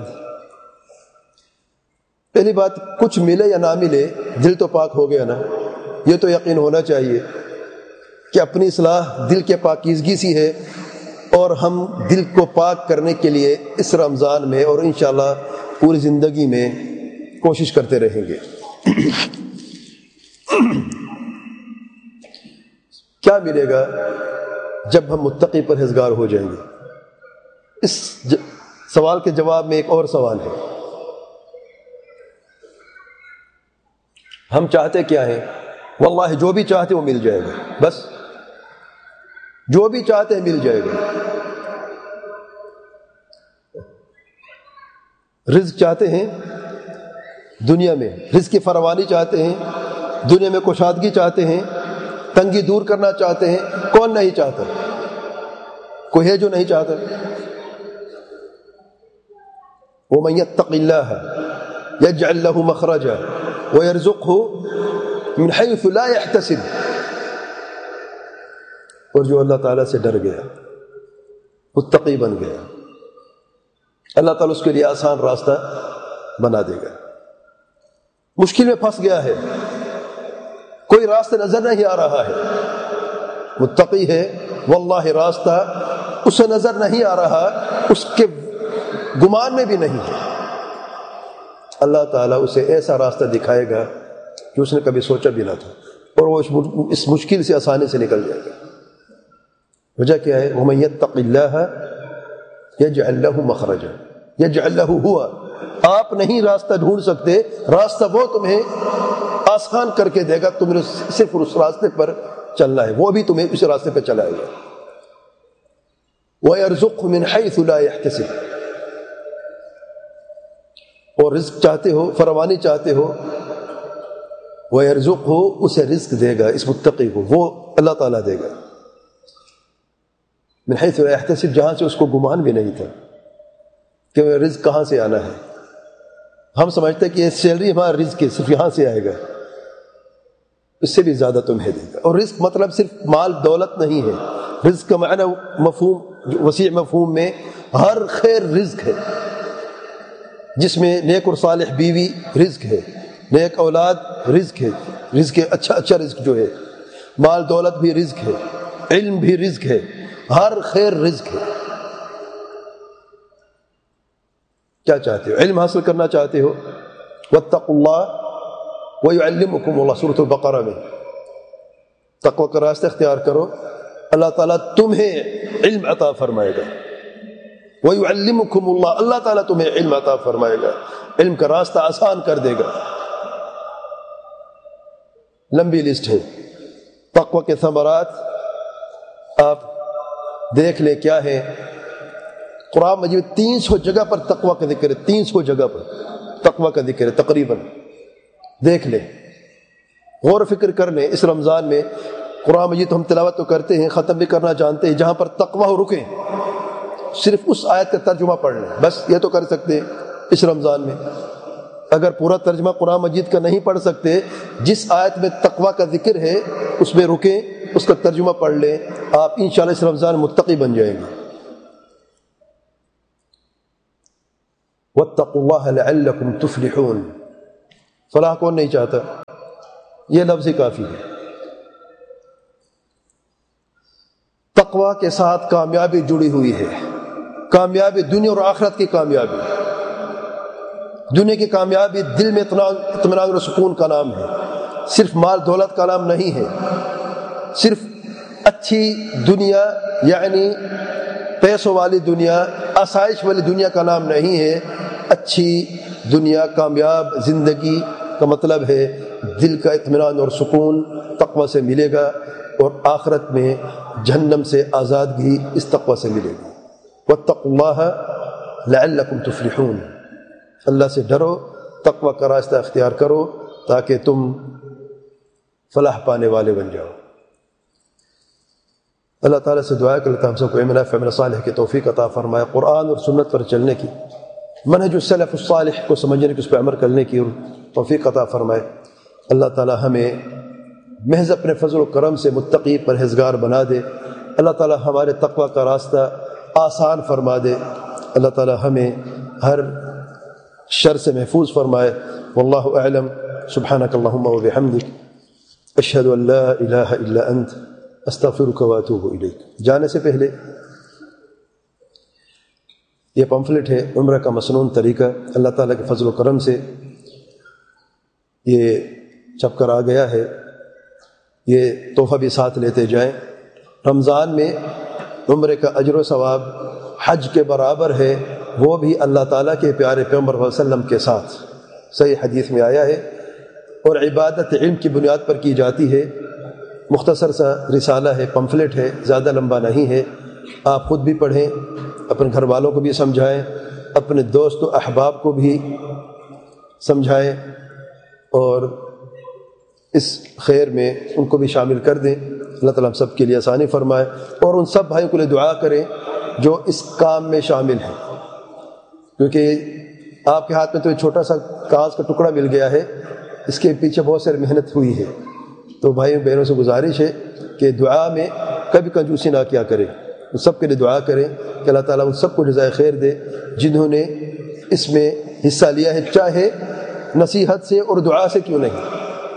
پہلی بات، کچھ ملے یا نہ ملے دل تو پاک ہو گیا نا۔ یہ تو یقین ہونا چاہیے کہ اپنی اصلاح دل کے پاکیزگی سے ہے، اور ہم دل کو پاک کرنے کے لیے اس رمضان میں اور انشاءاللہ پوری زندگی میں کوشش کرتے رہیں گے۔ کیا ملے گا جب ہم متقی پرہیزگار ہو جائیں گے؟ اس سوال کے جواب میں ایک اور سوال ہے، ہم چاہتے کیا ہیں؟ واللہ جو بھی چاہتے وہ مل جائے گا، بس جو بھی چاہتے ہیں مل جائے گا۔ رزق چاہتے ہیں دنیا میں، رزق کی فراوانی چاہتے ہیں دنیا میں، کشادگی چاہتے ہیں، تنگی دور کرنا چاہتے ہیں۔ کون نہیں چاہتا؟ کوئی ہے جو نہیں چاہتا؟ وَمَن يَتَّقِ اللَّهَ يَجْعَلْ لَهُ مَخْرَجًا وَيَرْزُقْهُ مِنْ حَيْثُ لَا يَحْتَسِبُ۔ اور جو اللہ تعالیٰ سے ڈر گیا، متقی بن گیا، اللہ تعالیٰ اس کے لیے آسان راستہ بنا دے گا۔ مشکل میں پھنس گیا ہے، کوئی راستہ نظر نہیں آ رہا ہے، متقی ہے، واللہ راستہ اسے نظر نہیں آ رہا، اس کے گمان میں بھی نہیں ہے، اللہ تعالیٰ اسے ایسا راستہ دکھائے گا جو اس نے کبھی سوچا بھی نہ تھا، اور وہ اس مشکل سے آسانی سے نکل جائے گا۔ وجہ کیا ہے؟ وَمَن يَتَّقِ اللَّهَ يَجْعَلْ لَهُ مَخْرَجًا، يَجْعَلْ لَهُ هُوَ، آپ نہیں راستہ ڈھونڈ سکتے، راستہ وہ تمہیں آسان کر کے دے گا، تمہیں صرف اس راستے پر چلنا ہے، وہ بھی تمہیں اس راستے پہ چلائے گا۔ وَيَرْزُقْهُ مِنْ حَيْثُ لَا يَحْتَسِبُ، اور رزق چاہتے ہو، فراوانی چاہتے ہو، وَيَرْزُقْهُ، اسے رزق دے گا، اس متقی کو وہ اللہ تعالیٰ دے گا، من حیث لا یحتسب، جہاں سے اس کو گمان بھی نہیں تھا کہ رزق کہاں سے آنا ہے۔ ہم سمجھتے ہیں کہ یہ سیلری ہمارا رزق ہے، صرف یہاں سے آئے گا، اس سے بھی زیادہ تمہیں دے گا۔ اور رزق مطلب صرف مال دولت نہیں ہے، رزق کا معنی مفہوم، وسیع مفہوم میں ہر خیر رزق ہے، جس میں نیک اور صالح بیوی رزق ہے، نیک اولاد رزق ہے، رزق اچھا رزق جو ہے، مال دولت بھی رزق ہے، علم بھی رزق ہے، ہر خیر رزق ہے۔ کیا چاہتے ہو؟ علم حاصل کرنا چاہتے ہو؟ واتقوا اللہ ویعلمکم اللہ، سورۃ البقرہ میں تقوی کا راستہ اختیار کرو، اللہ تعالیٰ تمہیں علم عطا فرمائے گا۔ ویعلمکم اللہ، اللہ تعالیٰ تمہیں علم عطا فرمائے گا، علم کا راستہ آسان کر دے گا۔ لمبی لسٹ ہے تقوی کے ثمرات، آپ دیکھ لیں کیا ہے۔ قرآن مجید 300 جگہ پر تقوی کا ذکر ہے، 300 جگہ پر تقوی کا ذکر ہے تقریباً، دیکھ لیں، غور و فکر کر لیں۔ اس رمضان میں قرآن مجید ہم تلاوت تو کرتے ہیں، ختم بھی کرنا جانتے ہیں، جہاں پر تقوی ہو رکیں، صرف اس آیت کا ترجمہ پڑھ لیں، بس یہ تو کر سکتے ہیں اس رمضان میں۔ اگر پورا ترجمہ قرآن مجید کا نہیں پڑھ سکتے، جس آیت میں تقوی کا ذکر ہے اس میں رکیں، اس کا ترجمہ پڑھ لیں، آپ انشاءاللہ اس رمضان متقی بن جائیں گے۔ واتقوا اللہ لعلکم تفلحون، فلاح کون نہیں چاہتا؟ یہ لفظ ہی کافی ہے۔ تقوی کے ساتھ کامیابی جڑی ہوئی ہے، کامیابی دنیا اور آخرت کی کامیابی۔ دنیا کی کامیابی دل میں اطمینان اور سکون کا نام ہے، صرف مال دولت کا نام نہیں ہے، صرف اچھی دنیا یعنی پیسوں والی دنیا، آسائش والی دنیا کا نام نہیں ہے۔ اچھی دنیا، کامیاب زندگی کا مطلب ہے دل کا اطمینان اور سکون تقوی سے ملے گا، اور آخرت میں جہنم سے آزادگی اس تقوی سے ملے گی۔ واتقوا اللہ لعلکم تفلحون، اللہ سے ڈرو، تقوی کا راستہ اختیار کرو تاکہ تم فلاح پانے والے بن جاؤ۔ اللہ تعالیٰ سے دعا ہے کہ اللہ تعالیٰ ہم سب کو علم نافع عمل صالح کی توفیق عطا فرمائے، قرآن اور سنت پر چلنے کی، منہج السلف الصالح کو سمجھنے کی، اس پہ عمل کرنے کی توفیق عطا فرمائے۔ اللہ تعالیٰ ہمیں محض اپنے فضل و کرم سے متقی پرہیزگار بنا دے، اللہ تعالیٰ ہمارے تقوی کا راستہ آسان فرما دے، اللہ تعالیٰ ہمیں ہر شر سے محفوظ فرمائے۔ واللہ اعلم، سبحانک اللہم و بحمدک، اشہد ان لا الہ الا انت، استغفرک و اتوب الیک۔ جانے سے پہلے یہ پمفلٹ ہے عمرہ کا مسنون طریقہ، اللہ تعالیٰ کے فضل و کرم سے یہ چھپ کر آ گیا ہے، یہ تحفہ بھی ساتھ لیتے جائیں۔ رمضان میں عمرے کا اجر و ثواب حج کے برابر ہے، وہ بھی اللہ تعالیٰ کے پیارے پیغمبر صلی اللہ علیہ وسلم کے ساتھ، صحیح حدیث میں آیا ہے، اور عبادت علم کی بنیاد پر کی جاتی ہے۔ مختصر سا رسالہ ہے، پمفلٹ ہے، زیادہ لمبا نہیں ہے، آپ خود بھی پڑھیں، اپنے گھر والوں کو بھی سمجھائیں، اپنے دوست و احباب کو بھی سمجھائیں، اور اس خیر میں ان کو بھی شامل کر دیں۔ اللہ تعالیٰ ہم سب کے لیے آسانی فرمائے، اور ان سب بھائیوں کے لیے دعا کریں جو اس کام میں شامل ہیں، کیونکہ آپ کے ہاتھ میں تو ایک چھوٹا سا کاغذ کا ٹکڑا مل گیا ہے، اس کے پیچھے بہت ساری محنت ہوئی ہے۔ تو بھائیوں بہنوں سے گزارش ہے کہ دعا میں کبھی کنجوسی نہ کیا کریں، ان سب کے لیے دعا کریں کہ اللہ تعالیٰ ان سب کو جزائے خیر دے جنہوں نے اس میں حصہ لیا ہے، چاہے نصیحت سے اور دعا سے کیوں نہیں،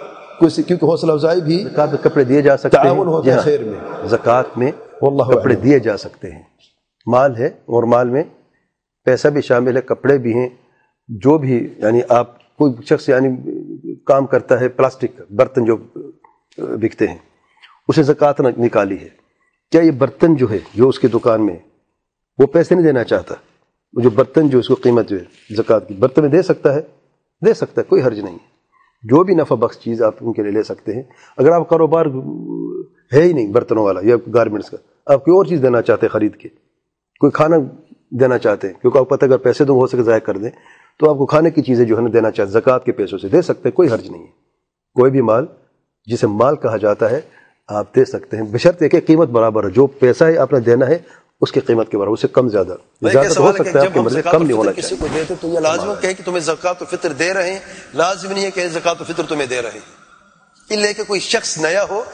کیونکہ حوصلہ افزائی بھی زکوٰۃ میں کپڑے دیے جا سکتے ہیں، تعاون ہوتا ہے خیر میں، زکوٰۃ میں واللہ کپڑے دیے جا سکتے ہیں، مال ہے اور مال میں پیسہ بھی شامل ہے، کپڑے بھی ہیں، جو بھی یعنی آپ کوئی شخص یعنی کام کرتا ہے، پلاسٹک برتن جو بکتے ہیں اسے زکوٰۃ نکالی ہے، کیا یہ برتن جو ہے جو اس کی دکان میں وہ پیسے نہیں دینا چاہتا، وہ جو برتن جو اس کو قیمت جو ہے زکوٰۃ کی برتن میں دے سکتا ہے، کوئی حرج نہیں ہے، جو بھی نفع بخش چیز آپ ان کے لیے لے سکتے ہیں۔ اگر آپ کاروبار ہے ہی نہیں برتنوں والا یا گارمنٹس کا، آپ کوئی اور چیز دینا چاہتے ہیں خرید کے، کوئی کھانا دینا چاہتے ہیں، کیونکہ آپ کو پتہ ہے اگر پیسے دوں ہو سکے ضائع کر دیں، تو آپ کو کھانے کی چیزیں جو ہے نا دینا چاہتے زکوٰۃ کے پیسوں سے دے سکتے ہیں، کوئی حرج نہیں ہے، کوئی بھی مال جسے مال کہا جاتا ہے آپ دے سکتے ہیں، بشرط کہ قیمت برابر ہے، جو پیسہ ہے آپ نے دینا ہے اس کی قیمت کے برابر، اس سے کم زیادہ ہو سکتا ہے، آپ کی مرضی کم نہیں ہونا چاہیے۔ کسی کو دیتے تو یہ لازم ہے کہ تمہیں زکوٰۃ و فطر دے رہے ہیں، لازم نہیں ہے کہ زکوٰۃ و فطر تمہیں دے رہے ہیں، الا کہ کوئی شخص نیا ہو،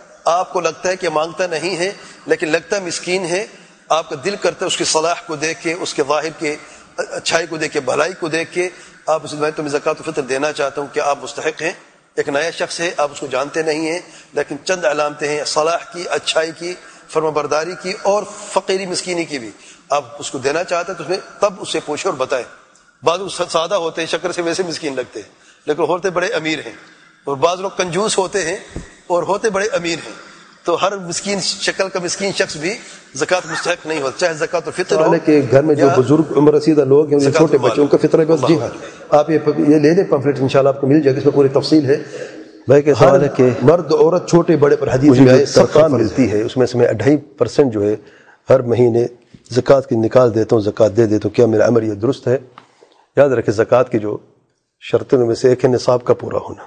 آپ کو لگتا ہے کہ مانگتا نہیں ہے لیکن لگتا مسکین ہے، آپ کا دل کرتا ہے اس کی صلاح کو دیکھ کے، اس کے ظاہر کے اچھائی کو دیکھ کے، بھلائی کو دیکھ کے آپ اسے میں تمہیں زکوٰۃ و فطر دینا چاہتا ہوں کہ آپ مستحق ہیں۔ ایک نیا شخص ہے، آپ اس کو جانتے نہیں ہیں، لیکن چند علامتیں ہیں صلاح کی، اچھائی کی، فرما برداری کی اور فقیری مسکینی کی بھی، آپ اس کو دینا چاہتے ہیں تو اس میں تب اس سے پوچھے اور بتائیں۔ بعض لوگ سادہ ہوتے ہیں، شکل سے ویسے مسکین لگتے ہیں لیکن ہوتے بڑے امیر ہیں، اور بعض لوگ کنجوس ہوتے ہیں اور ہوتے بڑے امیر ہیں، تو ہر مسکین شکل کا مسکین شخص بھی زکوٰۃ مستحق نہیں ہوتا، چاہے زکوٰۃ و فطر ہو۔ کہ گھر میں جو بزرگ عمر رسیدہ لوگ ہیں، چھوٹے بچوں کا فطر ہے بس، جی ہاں آپ یہ لے لیں پمفلٹ، انشاءاللہ آپ کو مل جائے گا، اس میں پوری تفصیل ہے۔ بھائی کہ سوال ہے کہ مرد عورت چھوٹے بڑے پر حدیث میں آئے، تنخواہ ملتی ہے اس میں سے میں 2.5% جو ہے ہر مہینے زکوٰۃ کی نکال دیتا ہوں، زکوٰۃ دے دیتا ہوں، کیا میرا عمل یہ درست ہے؟ یاد رکھیں زکوٰۃ کی جو شرطوں میں سے ایک ہے نصاب کا پورا ہونا،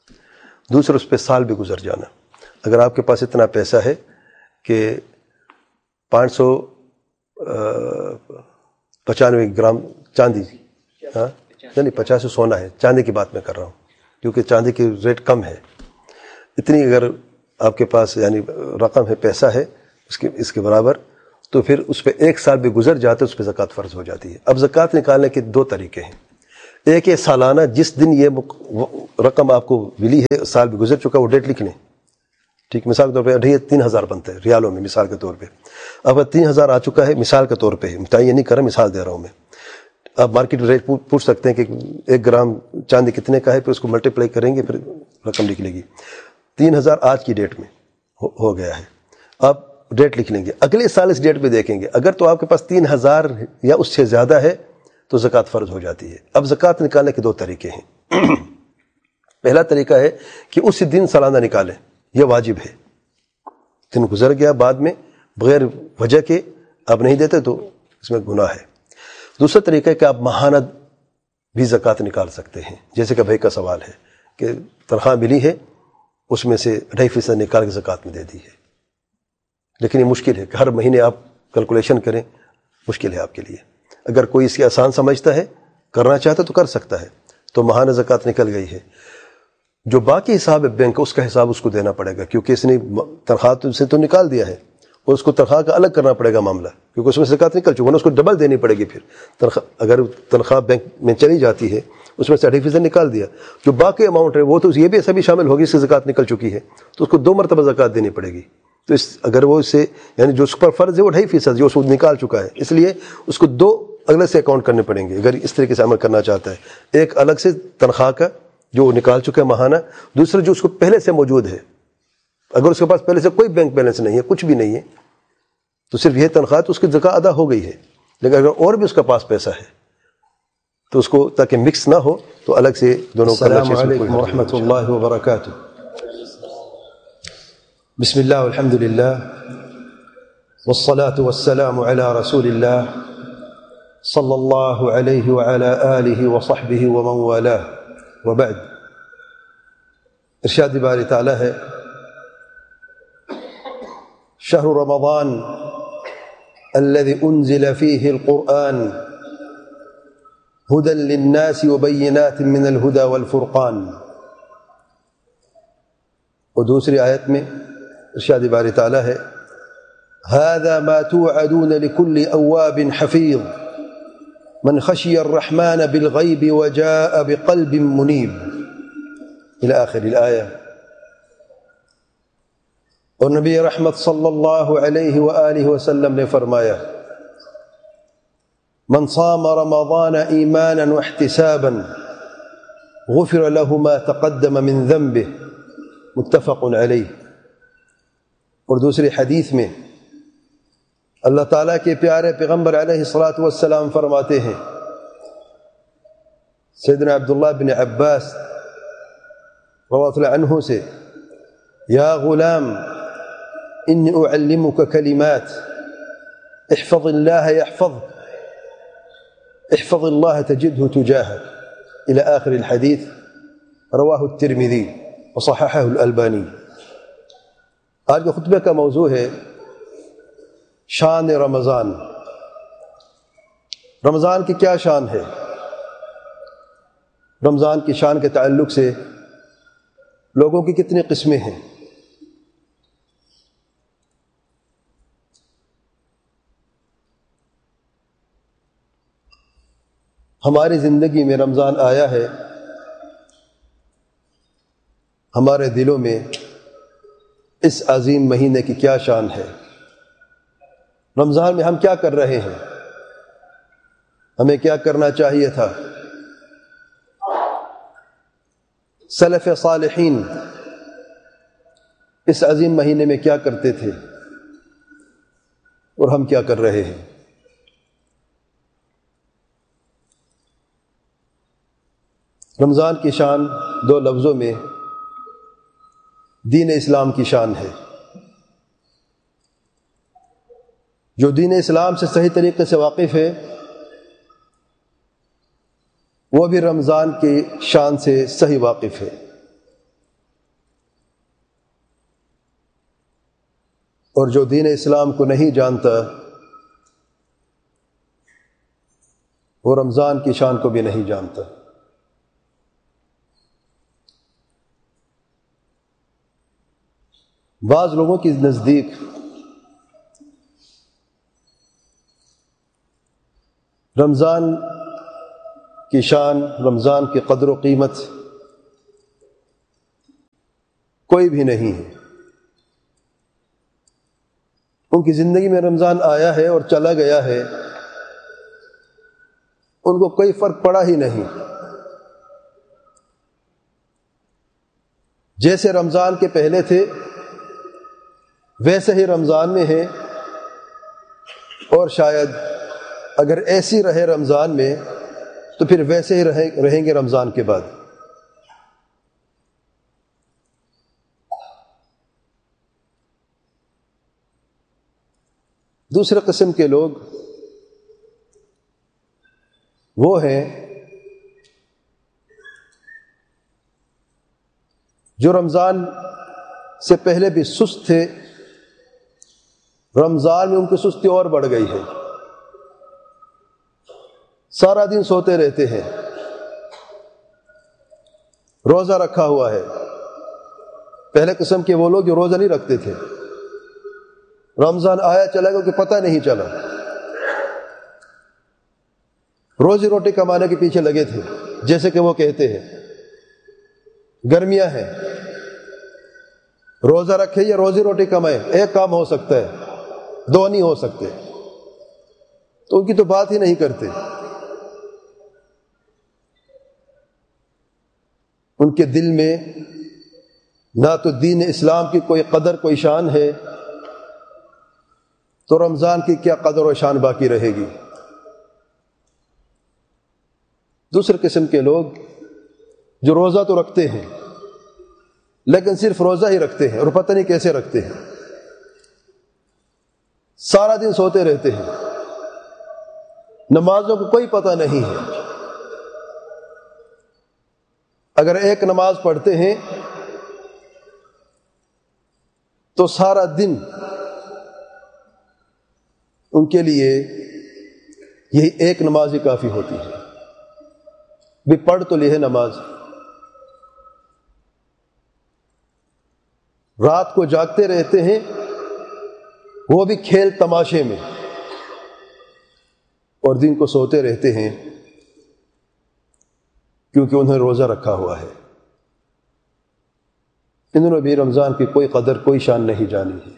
دوسرا اس پہ سال بھی گزر جانا۔ اگر آپ کے پاس اتنا پیسہ ہے کہ 595 گرام چاندی، ہاں یعنی 50 سونا ہے، چاندی کی بات میں کر رہا ہوں کیونکہ چاندی کی ریٹ کم ہے، اتنی اگر آپ کے پاس یعنی رقم ہے، پیسہ ہے اس کے برابر، تو پھر اس پہ 1 سال بھی گزر جاتا ہے، اس پہ زکوٰۃ فرض ہو جاتی ہے۔ اب زکوٰۃ نکالنے کے 2 طریقے ہیں، ایک ہے سالانہ، جس دن یہ رقم آپ کو ملی ہے سال بھی گزر چکا وہ ڈیٹ لکھ لیں، ٹھیک، مثال کے طور پہ 3,000 بنتا ہے ریالوں میں مثال کے طور پہ. اب 3,000 آ چکا ہے مثال کے طور پہ، یہ نہیں کر رہا، مثال دے رہا ہوں میں. آپ مارکیٹ ریٹ پوچھ سکتے ہیں کہ 1 گرام چاندی کتنے کا ہے، پھر اس کو ملٹیپلائی کریں گے پھر رقم نکلے گی. 3,000 آج کی ڈیٹ میں ہو گیا ہے. آپ ڈیٹ لکھ لیں گے، اگلے سال اس ڈیٹ پہ دیکھیں گے، اگر تو آپ کے پاس 3,000 یا اس سے زیادہ ہے تو زکوٰۃ فرض ہو جاتی ہے. اب زکوٰۃ نکالنے کے 2 طریقے ہیں. پہلا طریقہ ہے کہ اسی دن سالانہ نکالیں، یہ واجب ہے. دن گزر گیا بعد میں بغیر وجہ کے آپ نہیں دیتے تو اس میں گناہ ہے. دوسرا طریقہ ہے کہ آپ ماہانہ بھی زکوٰۃ نکال سکتے ہیں، جیسے کہ بھائی کا سوال ہے کہ تنخواہ ملی ہے اس میں سے 2.5% نکال کے زکوٰۃ میں دے دی ہے. لیکن یہ مشکل ہے کہ ہر مہینے آپ کیلکولیشن کریں، مشکل ہے آپ کے لیے. اگر کوئی اس کی آسان سمجھتا ہے، کرنا چاہتا تو کر سکتا ہے. تو ماہانہ زکوٰۃ نکل گئی ہے. جو باقی حساب ہے بینک کا، اس کا حساب اس کو دینا پڑے گا، کیونکہ اس نے تنخواہ سے تو نکال دیا ہے، اور اس کو تنخواہ کا الگ کرنا پڑے گا معاملہ، کیونکہ اس میں زکوٰۃ نکل چکا ہے، اس کو ڈبل دینی پڑے گی. پھر اگر تنخواہ بینک میں چلی جاتی ہے، اس میں سے 2.5% نکال دیا، جو باقی اماؤنٹ ہے وہ تو یہ بھی سبھی شامل ہوگی، اس کی زکوٰۃ نکل چکی ہے، تو اس کو 2 مرتبہ زکوٰۃ دینی پڑے گی. تو اگر وہ اس سے یعنی جو اس پر فرض ہے وہ 2.5% جو اس کو نکال چکا ہے، اس لیے اس کو 2 الگ سے اکاؤنٹ کرنے پڑیں گے اگر اس طریقے سے عمل کرنا چاہتا ہے. ایک الگ سے تنخواہ کا جو نکال چکا ہے ماہانہ، دوسرا جو اس کو پہلے سے موجود ہے. اگر اس کے پاس پہلے سے کوئی بینک بیلنس نہیں ہے، کچھ بھی نہیں ہے، تو صرف یہ تنخواہ تو اس کی زکوٰۃ ادا ہو گئی ہے. لیکن اگر اور بھی اس کے پاس پیسہ ہے تو اس کو تاکہ مکس نہ ہو تو الگ سے دونوں کا. السلام علیکم ورحمۃ اللہ وبرکاتہ. بسم اللہ والحمد للہ والصلاة والسلام على رسول اللہ صلی اللہ علیہ وعلى آلہ وصحبہ ومن والاه وبعد. ارشاد باری تعالی ہے شهر رمضان الذي أنزل فيه القرآن هدى للناس وبينات من الهدى والفرقان. اور دوسری آیت میں ارشاد باری تعالی ہے هذا ما توعدون لكل أواب حفيظ من خشي الرحمن بالغيب وجاء بقلب منيب إلى آخر الآية. اور نبی رحمت صلی اللہ علیہ وآلہ وسلم نے فرمایا من صام رمضان ایمانا واحتسابا غفر له ما تقدم من ذنبه متفق علیہ. اور دوسری حدیث میں اللہ تعالیٰ کے پیارے پیغمبر علیہ الصلاۃ والسلام فرماتے ہیں سیدنا عبداللہ بن عباس رضی اللہ عنہ سے یا غلام انی اعلمک کلمات احفظ اللہ یحفظک احفظ اللہ تجدہ تجاہک الى آخر الحدیث رواہ الترمذی وصححہ الالبانی. آج کے خطبے کا موضوع ہے شان رمضان. رمضان کی کیا شان ہے؟ رمضان کی شان کے تعلق سے لوگوں کی کتنی قسمیں ہیں؟ ہماری زندگی میں رمضان آیا ہے، ہمارے دلوں میں اس عظیم مہینے کی کیا شان ہے؟ رمضان میں ہم کیا کر رہے ہیں؟ ہمیں کیا کرنا چاہیے تھا؟ سلف صالحین اس عظیم مہینے میں کیا کرتے تھے اور ہم کیا کر رہے ہیں؟ رمضان کی شان 2 لفظوں میں دین اسلام کی شان ہے. جو دین اسلام سے صحیح طریقے سے واقف ہے وہ بھی رمضان کی شان سے صحیح واقف ہے، اور جو دین اسلام کو نہیں جانتا وہ رمضان کی شان کو بھی نہیں جانتا. بعض لوگوں کے نزدیک رمضان کی شان، رمضان کی قدر و قیمت کوئی بھی نہیں ہے. ان کی زندگی میں رمضان آیا ہے اور چلا گیا ہے، ان کو کوئی فرق پڑا ہی نہیں۔ جیسے رمضان کے پہلے تھے ویسے ہی رمضان میں ہیں، اور شاید اگر ایسی رہے رمضان میں تو پھر ویسے ہی رہیں گے رمضان کے بعد۔ دوسرے قسم کے لوگ وہ ہیں جو رمضان سے پہلے بھی سست تھے، رمضان میں ان کی سستی اور بڑھ گئی ہے، سارا دن سوتے رہتے ہیں، روزہ رکھا ہوا ہے۔ پہلے قسم کے وہ لوگ جو روزہ نہیں رکھتے تھے، رمضان آیا چلا گیا کہ پتہ نہیں چلا، روزی روٹی کمانے کے پیچھے لگے تھے۔ جیسے کہ وہ کہتے ہیں گرمیاں ہیں، روزہ رکھے یا روزی روٹی کمائے، ایک کام ہو سکتا ہے، دو نہیں ہو سکتے، تو ان کی تو بات ہی نہیں کرتے۔ ان کے دل میں نہ تو دین اسلام کی کوئی قدر کوئی شان ہے، تو رمضان کی کیا قدر و شان باقی رہے گی۔ دوسرے قسم کے لوگ جو روزہ تو رکھتے ہیں لیکن صرف روزہ ہی رکھتے ہیں، اور پتہ نہیں کیسے رکھتے ہیں، سارا دن سوتے رہتے ہیں، نمازوں کو کوئی پتہ نہیں ہے۔ اگر ایک نماز پڑھتے ہیں تو سارا دن ان کے لیے یہی ایک نماز ہی کافی ہوتی ہے، بھی پڑھ تو لی ہے نماز۔ رات کو جاگتے رہتے ہیں، وہ بھی کھیل تماشے میں، اور دن کو سوتے رہتے ہیں کیونکہ انہیں روزہ رکھا ہوا ہے۔ انہوں نے بھی رمضان کی کوئی قدر کوئی شان نہیں جانی ہے۔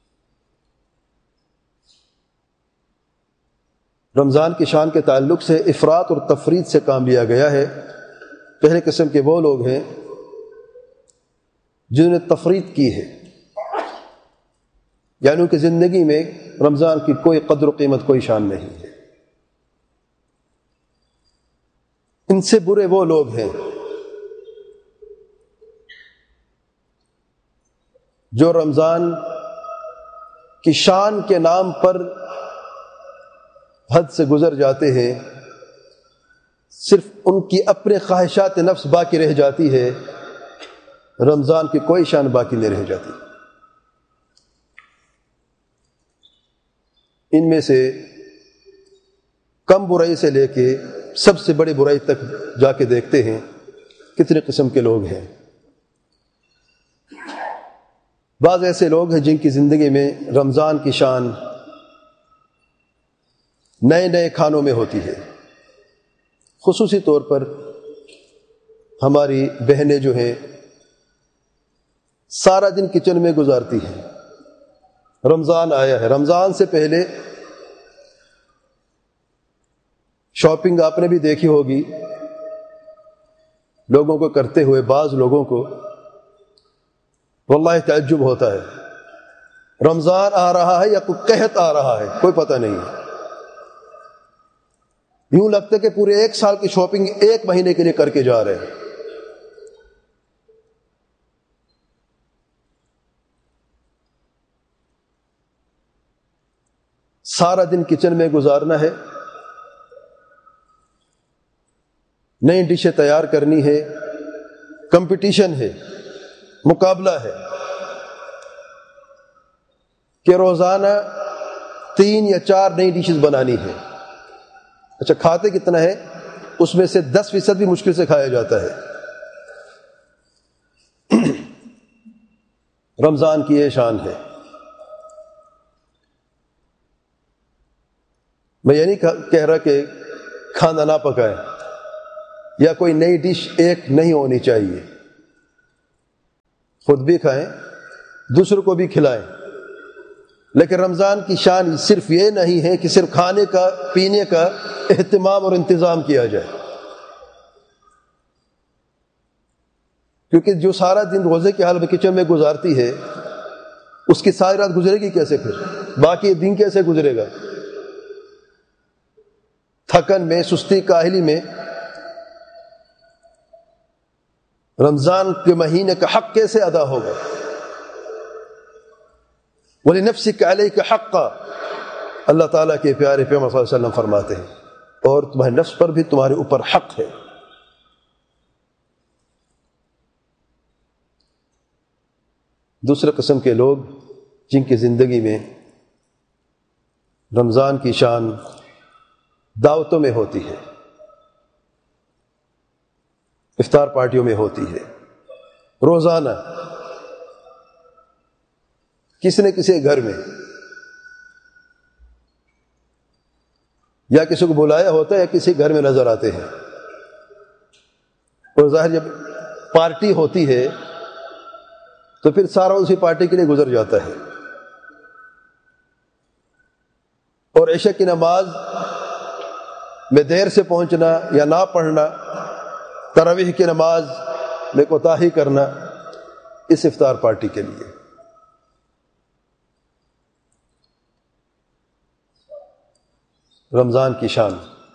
رمضان کی شان کے تعلق سے افراط اور تفریط سے کام لیا گیا ہے۔ پہلے قسم کے وہ لوگ ہیں جنہوں نے تفریط کی ہے، یعنی ان کی زندگی میں رمضان کی کوئی قدر و قیمت کوئی شان نہیں ہے۔ ان سے برے وہ لوگ ہیں جو رمضان کی شان کے نام پر حد سے گزر جاتے ہیں، صرف ان کی اپنے خواہشات نفس باقی رہ جاتی ہے، رمضان کی کوئی شان باقی نہیں رہ جاتی۔ ان میں سے کم برائی سے لے کے سب سے بڑی برائی تک جا کے دیکھتے ہیں کتنے قسم کے لوگ ہیں۔ بعض ایسے لوگ ہیں جن کی زندگی میں رمضان کی شان نئے نئے کھانوں میں ہوتی ہے۔ خصوصی طور پر ہماری بہنیں جو ہیں سارا دن کچن میں گزارتی ہیں۔ رمضان آیا ہے، رمضان سے پہلے شاپنگ آپ نے بھی دیکھی ہوگی لوگوں کو کرتے ہوئے، بعض لوگوں کو واللہ تعجب ہوتا ہے، رمضان آ رہا ہے یا کوئی قحط آ رہا ہے کوئی پتہ نہیں ہے۔ یوں لگتا ہے کہ پورے ایک سال کی شاپنگ ایک مہینے کے لیے کر کے جا رہے ہیں۔ سارا دن کچن میں گزارنا ہے، نئی ڈشیں تیار کرنی ہے، کمپٹیشن ہے، مقابلہ ہے کہ روزانہ 3 یا 4 نئی ڈشز بنانی ہے۔ اچھا کھاتے کتنا ہے؟ اس میں سے 10% بھی مشکل سے کھایا جاتا ہے۔ رمضان کی یہ شان ہے۔ میں یہ نہیں کہہ رہا کہ کھانا نہ پکائیں یا کوئی نئی ڈش ایک نہیں ہونی چاہیے، خود بھی کھائیں دوسروں کو بھی کھلائیں، لیکن رمضان کی شان صرف یہ نہیں ہے کہ صرف کھانے کا پینے کا اہتمام اور انتظام کیا جائے، کیونکہ جو سارا دن روزے کے حال میں کچن میں گزارتی ہے اس کی ساری رات گزرے گی کیسے؟ پھر باقی دن کیسے گزرے گا؟ تھکن میں، سستی کاہلی میں۔ رمضان کے مہینے کا حق کیسے ادا ہوگا؟ وَلِنَفْسِكَ عَلَيْكَ حَقًّا، اللہ تعالیٰ کے پیارے پیغمبر صلی اللہ علیہ وسلم فرماتے ہیں، اور تمہارے نفس پر بھی تمہارے اوپر حق ہے۔ دوسرے قسم کے لوگ جن کی زندگی میں رمضان کی شان دعوتوں میں ہوتی ہے، افطار پارٹیوں میں ہوتی ہے، روزانہ کسی نہ کسی گھر میں یا کسی کو بلایا ہوتا ہے یا کسی گھر میں نظر آتے ہیں، اور ظاہر جب پارٹی ہوتی ہے تو پھر سارا اسی پارٹی کے لیے گزر جاتا ہے، اور عشاء کی نماز میں دیر سے پہنچنا یا نہ پڑھنا، تراویح کی نماز میں کوتاہی کرنا اس افطار پارٹی کے لیے۔ رمضان کی شان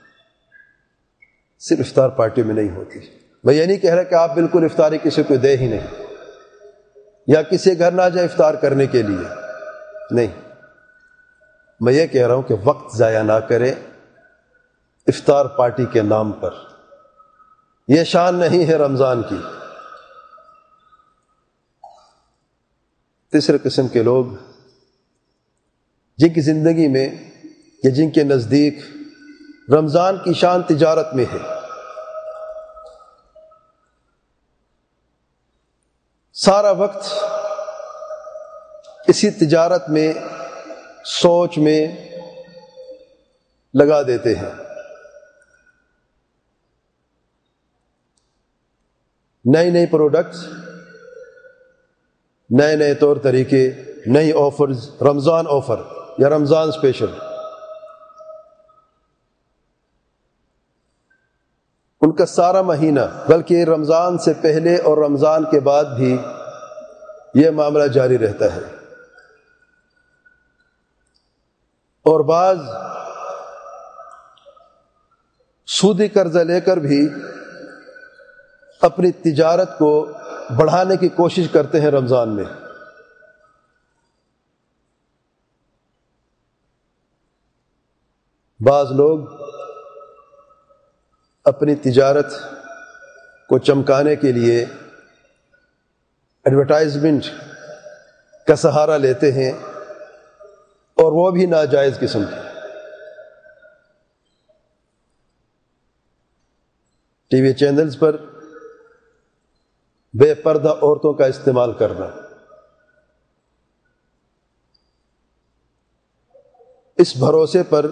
صرف افطار پارٹی میں نہیں ہوتی۔ میں یہ نہیں کہہ رہا کہ آپ بالکل افطاری کسی کو دے ہی نہیں، یا کسی گھر نہ جائے افطار کرنے کے لیے، نہیں، میں یہ کہہ رہا ہوں کہ وقت ضائع نہ کرے افطار پارٹی کے نام پر، یہ شان نہیں ہے رمضان کی۔ تیسرے قسم کے لوگ جن کی زندگی میں یا جن کے نزدیک رمضان کی شان تجارت میں ہے، سارا وقت اسی تجارت میں، سوچ میں لگا دیتے ہیں، نئے نئے پروڈکٹس، نئے نئے طور طریقے، نئی آفرز، رمضان آفر یا رمضان اسپیشل، ان کا سارا مہینہ، بلکہ رمضان سے پہلے اور رمضان کے بعد بھی یہ معاملہ جاری رہتا ہے۔ اور بعض سودی قرضہ لے کر بھی اپنی تجارت کو بڑھانے کی کوشش کرتے ہیں رمضان میں۔ بعض لوگ اپنی تجارت کو چمکانے کے لیے ایڈورٹائزمنٹ کا سہارا لیتے ہیں، اور وہ بھی ناجائز قسم کی۔ ٹی وی چینلز پر بے پردہ عورتوں کا استعمال کرنا، اس بھروسے پر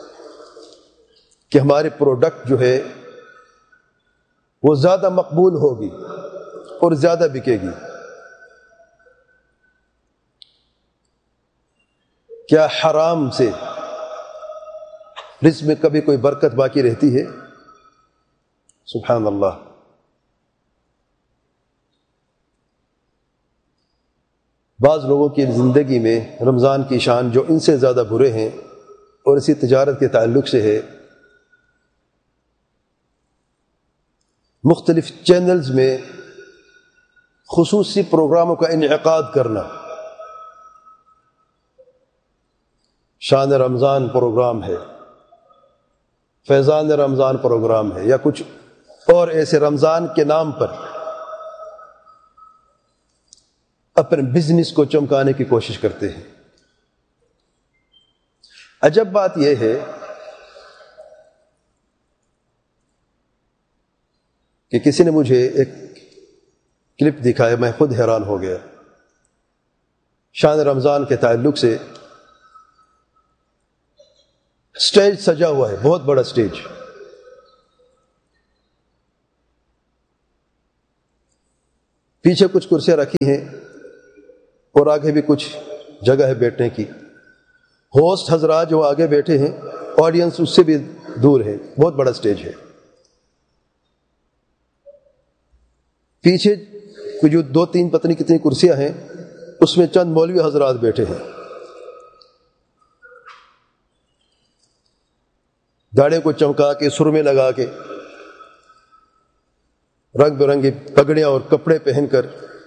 کہ ہماری پروڈکٹ جو ہے وہ زیادہ مقبول ہوگی اور زیادہ بکے گی۔ کیا حرام سے رزق میں کبھی کوئی برکت باقی رہتی ہے؟ سبحان اللہ۔ بعض لوگوں کی زندگی میں رمضان کی شان جو ان سے زیادہ برے ہیں، اور اسی تجارت کے تعلق سے ہے، مختلف چینلز میں خصوصی پروگراموں کا انعقاد کرنا، شان رمضان پروگرام ہے، فیضان رمضان پروگرام ہے، یا کچھ اور ایسے رمضان کے نام پر اپنے بزنس کو چمکانے کی کوشش کرتے ہیں۔ عجب بات یہ ہے کہ کسی نے مجھے ایک کلپ دکھایا، میں خود حیران ہو گیا۔ شان رمضان کے تعلق سے اسٹیج سجا ہوا ہے، بہت بڑا اسٹیج، پیچھے کچھ کرسیاں رکھی ہیں اور آگے بھی کچھ جگہ ہے بیٹھنے کی۔ ہوسٹ حضرات جو آگے بیٹھے ہیں، آڈینس اس سے بھی دور ہے، بہت بڑا سٹیج ہے. پیچھے جو 2-3 پتہ نہیں کتنی کرسیاں ہیں، اس میں چند مولوی حضرات بیٹھے ہیں، داڑھی کو چمکا کے، سرمے لگا کے، رنگ برنگی پگڑیاں اور کپڑے پہن کر،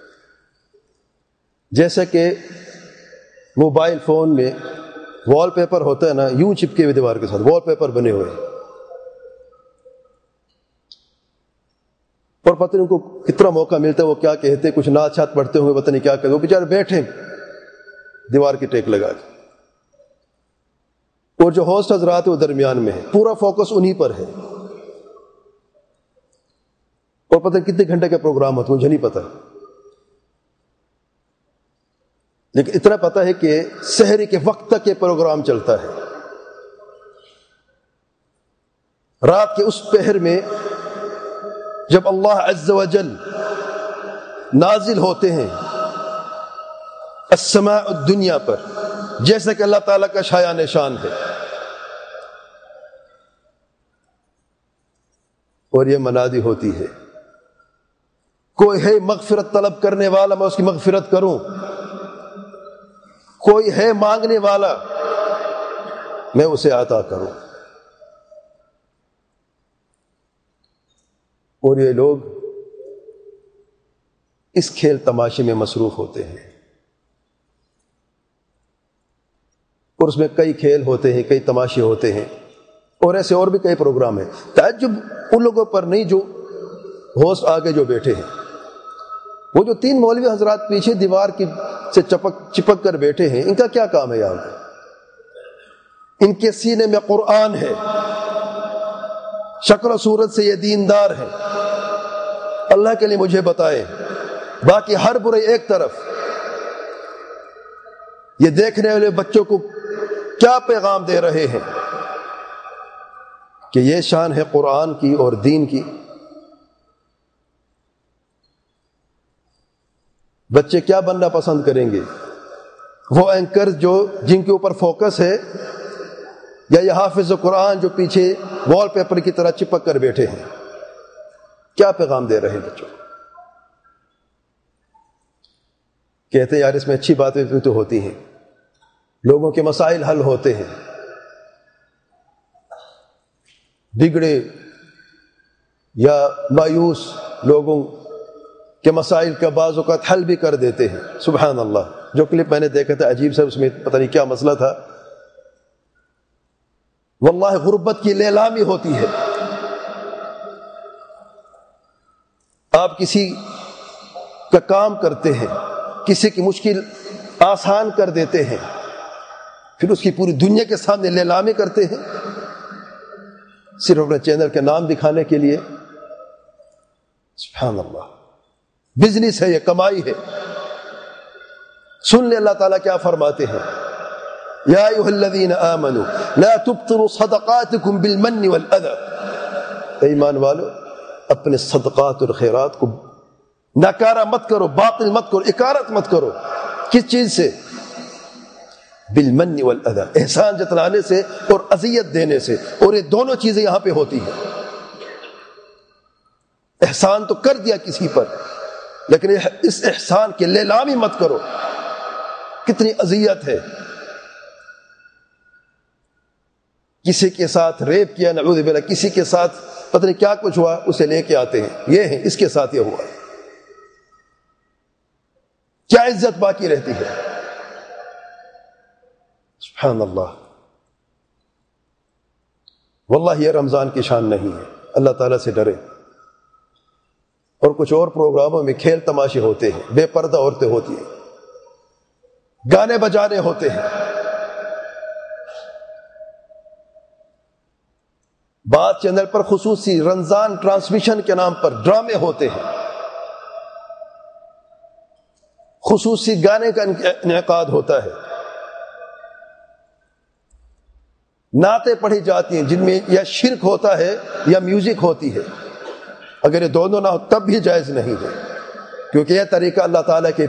جیسا کہ موبائل فون میں وال پیپر ہوتا ہے نا، یوں چپکے ہوئے دیوار کے ساتھ وال پیپر بنے ہوئے ہیں. اور پتہ نہیں ان کو کتنا موقع ملتا ہے، وہ کیا کہتے، کچھ نعت شات پڑھتے ہوئے، پتہ نہیں کیا کہتے، وہ بیچارے بیٹھے دیوار کی ٹیک لگا کے. اور جو ہوسٹ حضرات وہ درمیان میں ہے، پورا فوکس انہی پر ہے. اور پتہ نہیں کتنے گھنٹے کا پروگرام ہوتا ہے، مجھے نہیں پتا، لیکن اتنا پتا ہے کہ سحری کے وقت تک یہ پروگرام چلتا ہے. رات کے اس پہر میں جب اللہ عز و جل نازل ہوتے ہیں السماء الدنیا پر، جیسا کہ اللہ تعالیٰ کا شایع نشان ہے، اور یہ منادی ہوتی ہے، کوئی ہے مغفرت طلب کرنے والا، میں اس کی مغفرت کروں، کوئی ہے مانگنے والا، میں اسے عطا کروں. اور یہ لوگ اس کھیل تماشے میں مصروف ہوتے ہیں، اور اس میں کئی کھیل ہوتے ہیں، کئی تماشے ہوتے ہیں، اور ایسے اور بھی کئی پروگرام ہیں. تعجب ان لوگوں پر نہیں جو ہوسٹ آگے جو بیٹھے ہیں. وہ جو 3 مولوی حضرات پیچھے دیوار کی سے چپک کر بیٹھے ہیں، ان کا کیا کام ہے یہاں پہ؟ ان کے سینے میں قرآن ہے، شکل و صورت سے یہ دیندار ہے. اللہ کے لیے مجھے بتائیں، باقی ہر برے ایک طرف، یہ دیکھنے والے بچوں کو کیا پیغام دے رہے ہیں کہ یہ شان ہے قرآن کی اور دین کی. بچے کیا بننا پسند کریں گے؟ وہ اینکر جن کے اوپر فوکس ہے، یا یہ حافظ قرآن جو پیچھے وال پیپر کی طرح چپک کر بیٹھے ہیں؟ کیا پیغام دے رہے ہیں بچوں؟ کہتے ہیں یار اس میں اچھی باتیں بھی تو ہوتی ہیں، لوگوں کے مسائل حل ہوتے ہیں، بگڑے یا مایوس لوگوں کے مسائل کا بعض اوقات حل بھی کر دیتے ہیں. سبحان اللہ. جو کلپ میں نے دیکھا تھا عجیب سا، اس میں پتہ نہیں کیا مسئلہ تھا. واللہ غربت کی لیلامی ہوتی ہے. آپ کسی کا کام کرتے ہیں، کسی کی مشکل آسان کر دیتے ہیں، پھر اس کی پوری دنیا کے سامنے لیلامی کرتے ہیں، صرف اپنے چینل کے نام دکھانے کے لیے. سبحان اللہ. بزنس ہے، یہ کمائی ہے. سن لے اللہ تعالیٰ کیا فرماتے ہیں، یا ایھا الذین آمنوا لا تبطلوا صدقاتکم بالمن والاذى. ایمان والو، اپنے صدقات اور خیرات کو ناکارہ مت کرو، باطل مت کرو، اکارت مت کرو. کس چیز سے؟ بالمن والاذى، احسان جتلانے سے اور اذیت دینے سے. اور یہ دونوں چیزیں یہاں پہ ہوتی ہیں. احسان تو کر دیا کسی پر، لیکن اس احسان کی لیلامی مت کرو. کتنی اذیت ہے. کسی کے ساتھ ریپ کیا، نعوذ باللہ، کسی کے ساتھ پتہ نہیں کیا کچھ ہوا، اسے لے کے آتے ہیں، یہ ہے اس کے ساتھ یہ ہوا. کیا عزت باقی رہتی ہے؟ سبحان اللہ. واللہ یہ رمضان کی شان نہیں ہے. اللہ تعالیٰ سے ڈرے. اور کچھ اور پروگراموں میں کھیل تماشے ہوتے ہیں، بے پردہ عورتیں ہوتی ہیں، گانے بجانے ہوتے ہیں. بعض چینل پر خصوصی رمضان ٹرانسمیشن کے نام پر ڈرامے ہوتے ہیں، خصوصی گانے کا انعقاد ہوتا ہے، نعتیں پڑھی جاتی ہیں جن میں یا شرک ہوتا ہے یا میوزک ہوتی ہے. اگر یہ دونوں نہ ہو تب بھی جائز نہیں ہے، کیونکہ یہ طریقہ اللہ تعالیٰ کے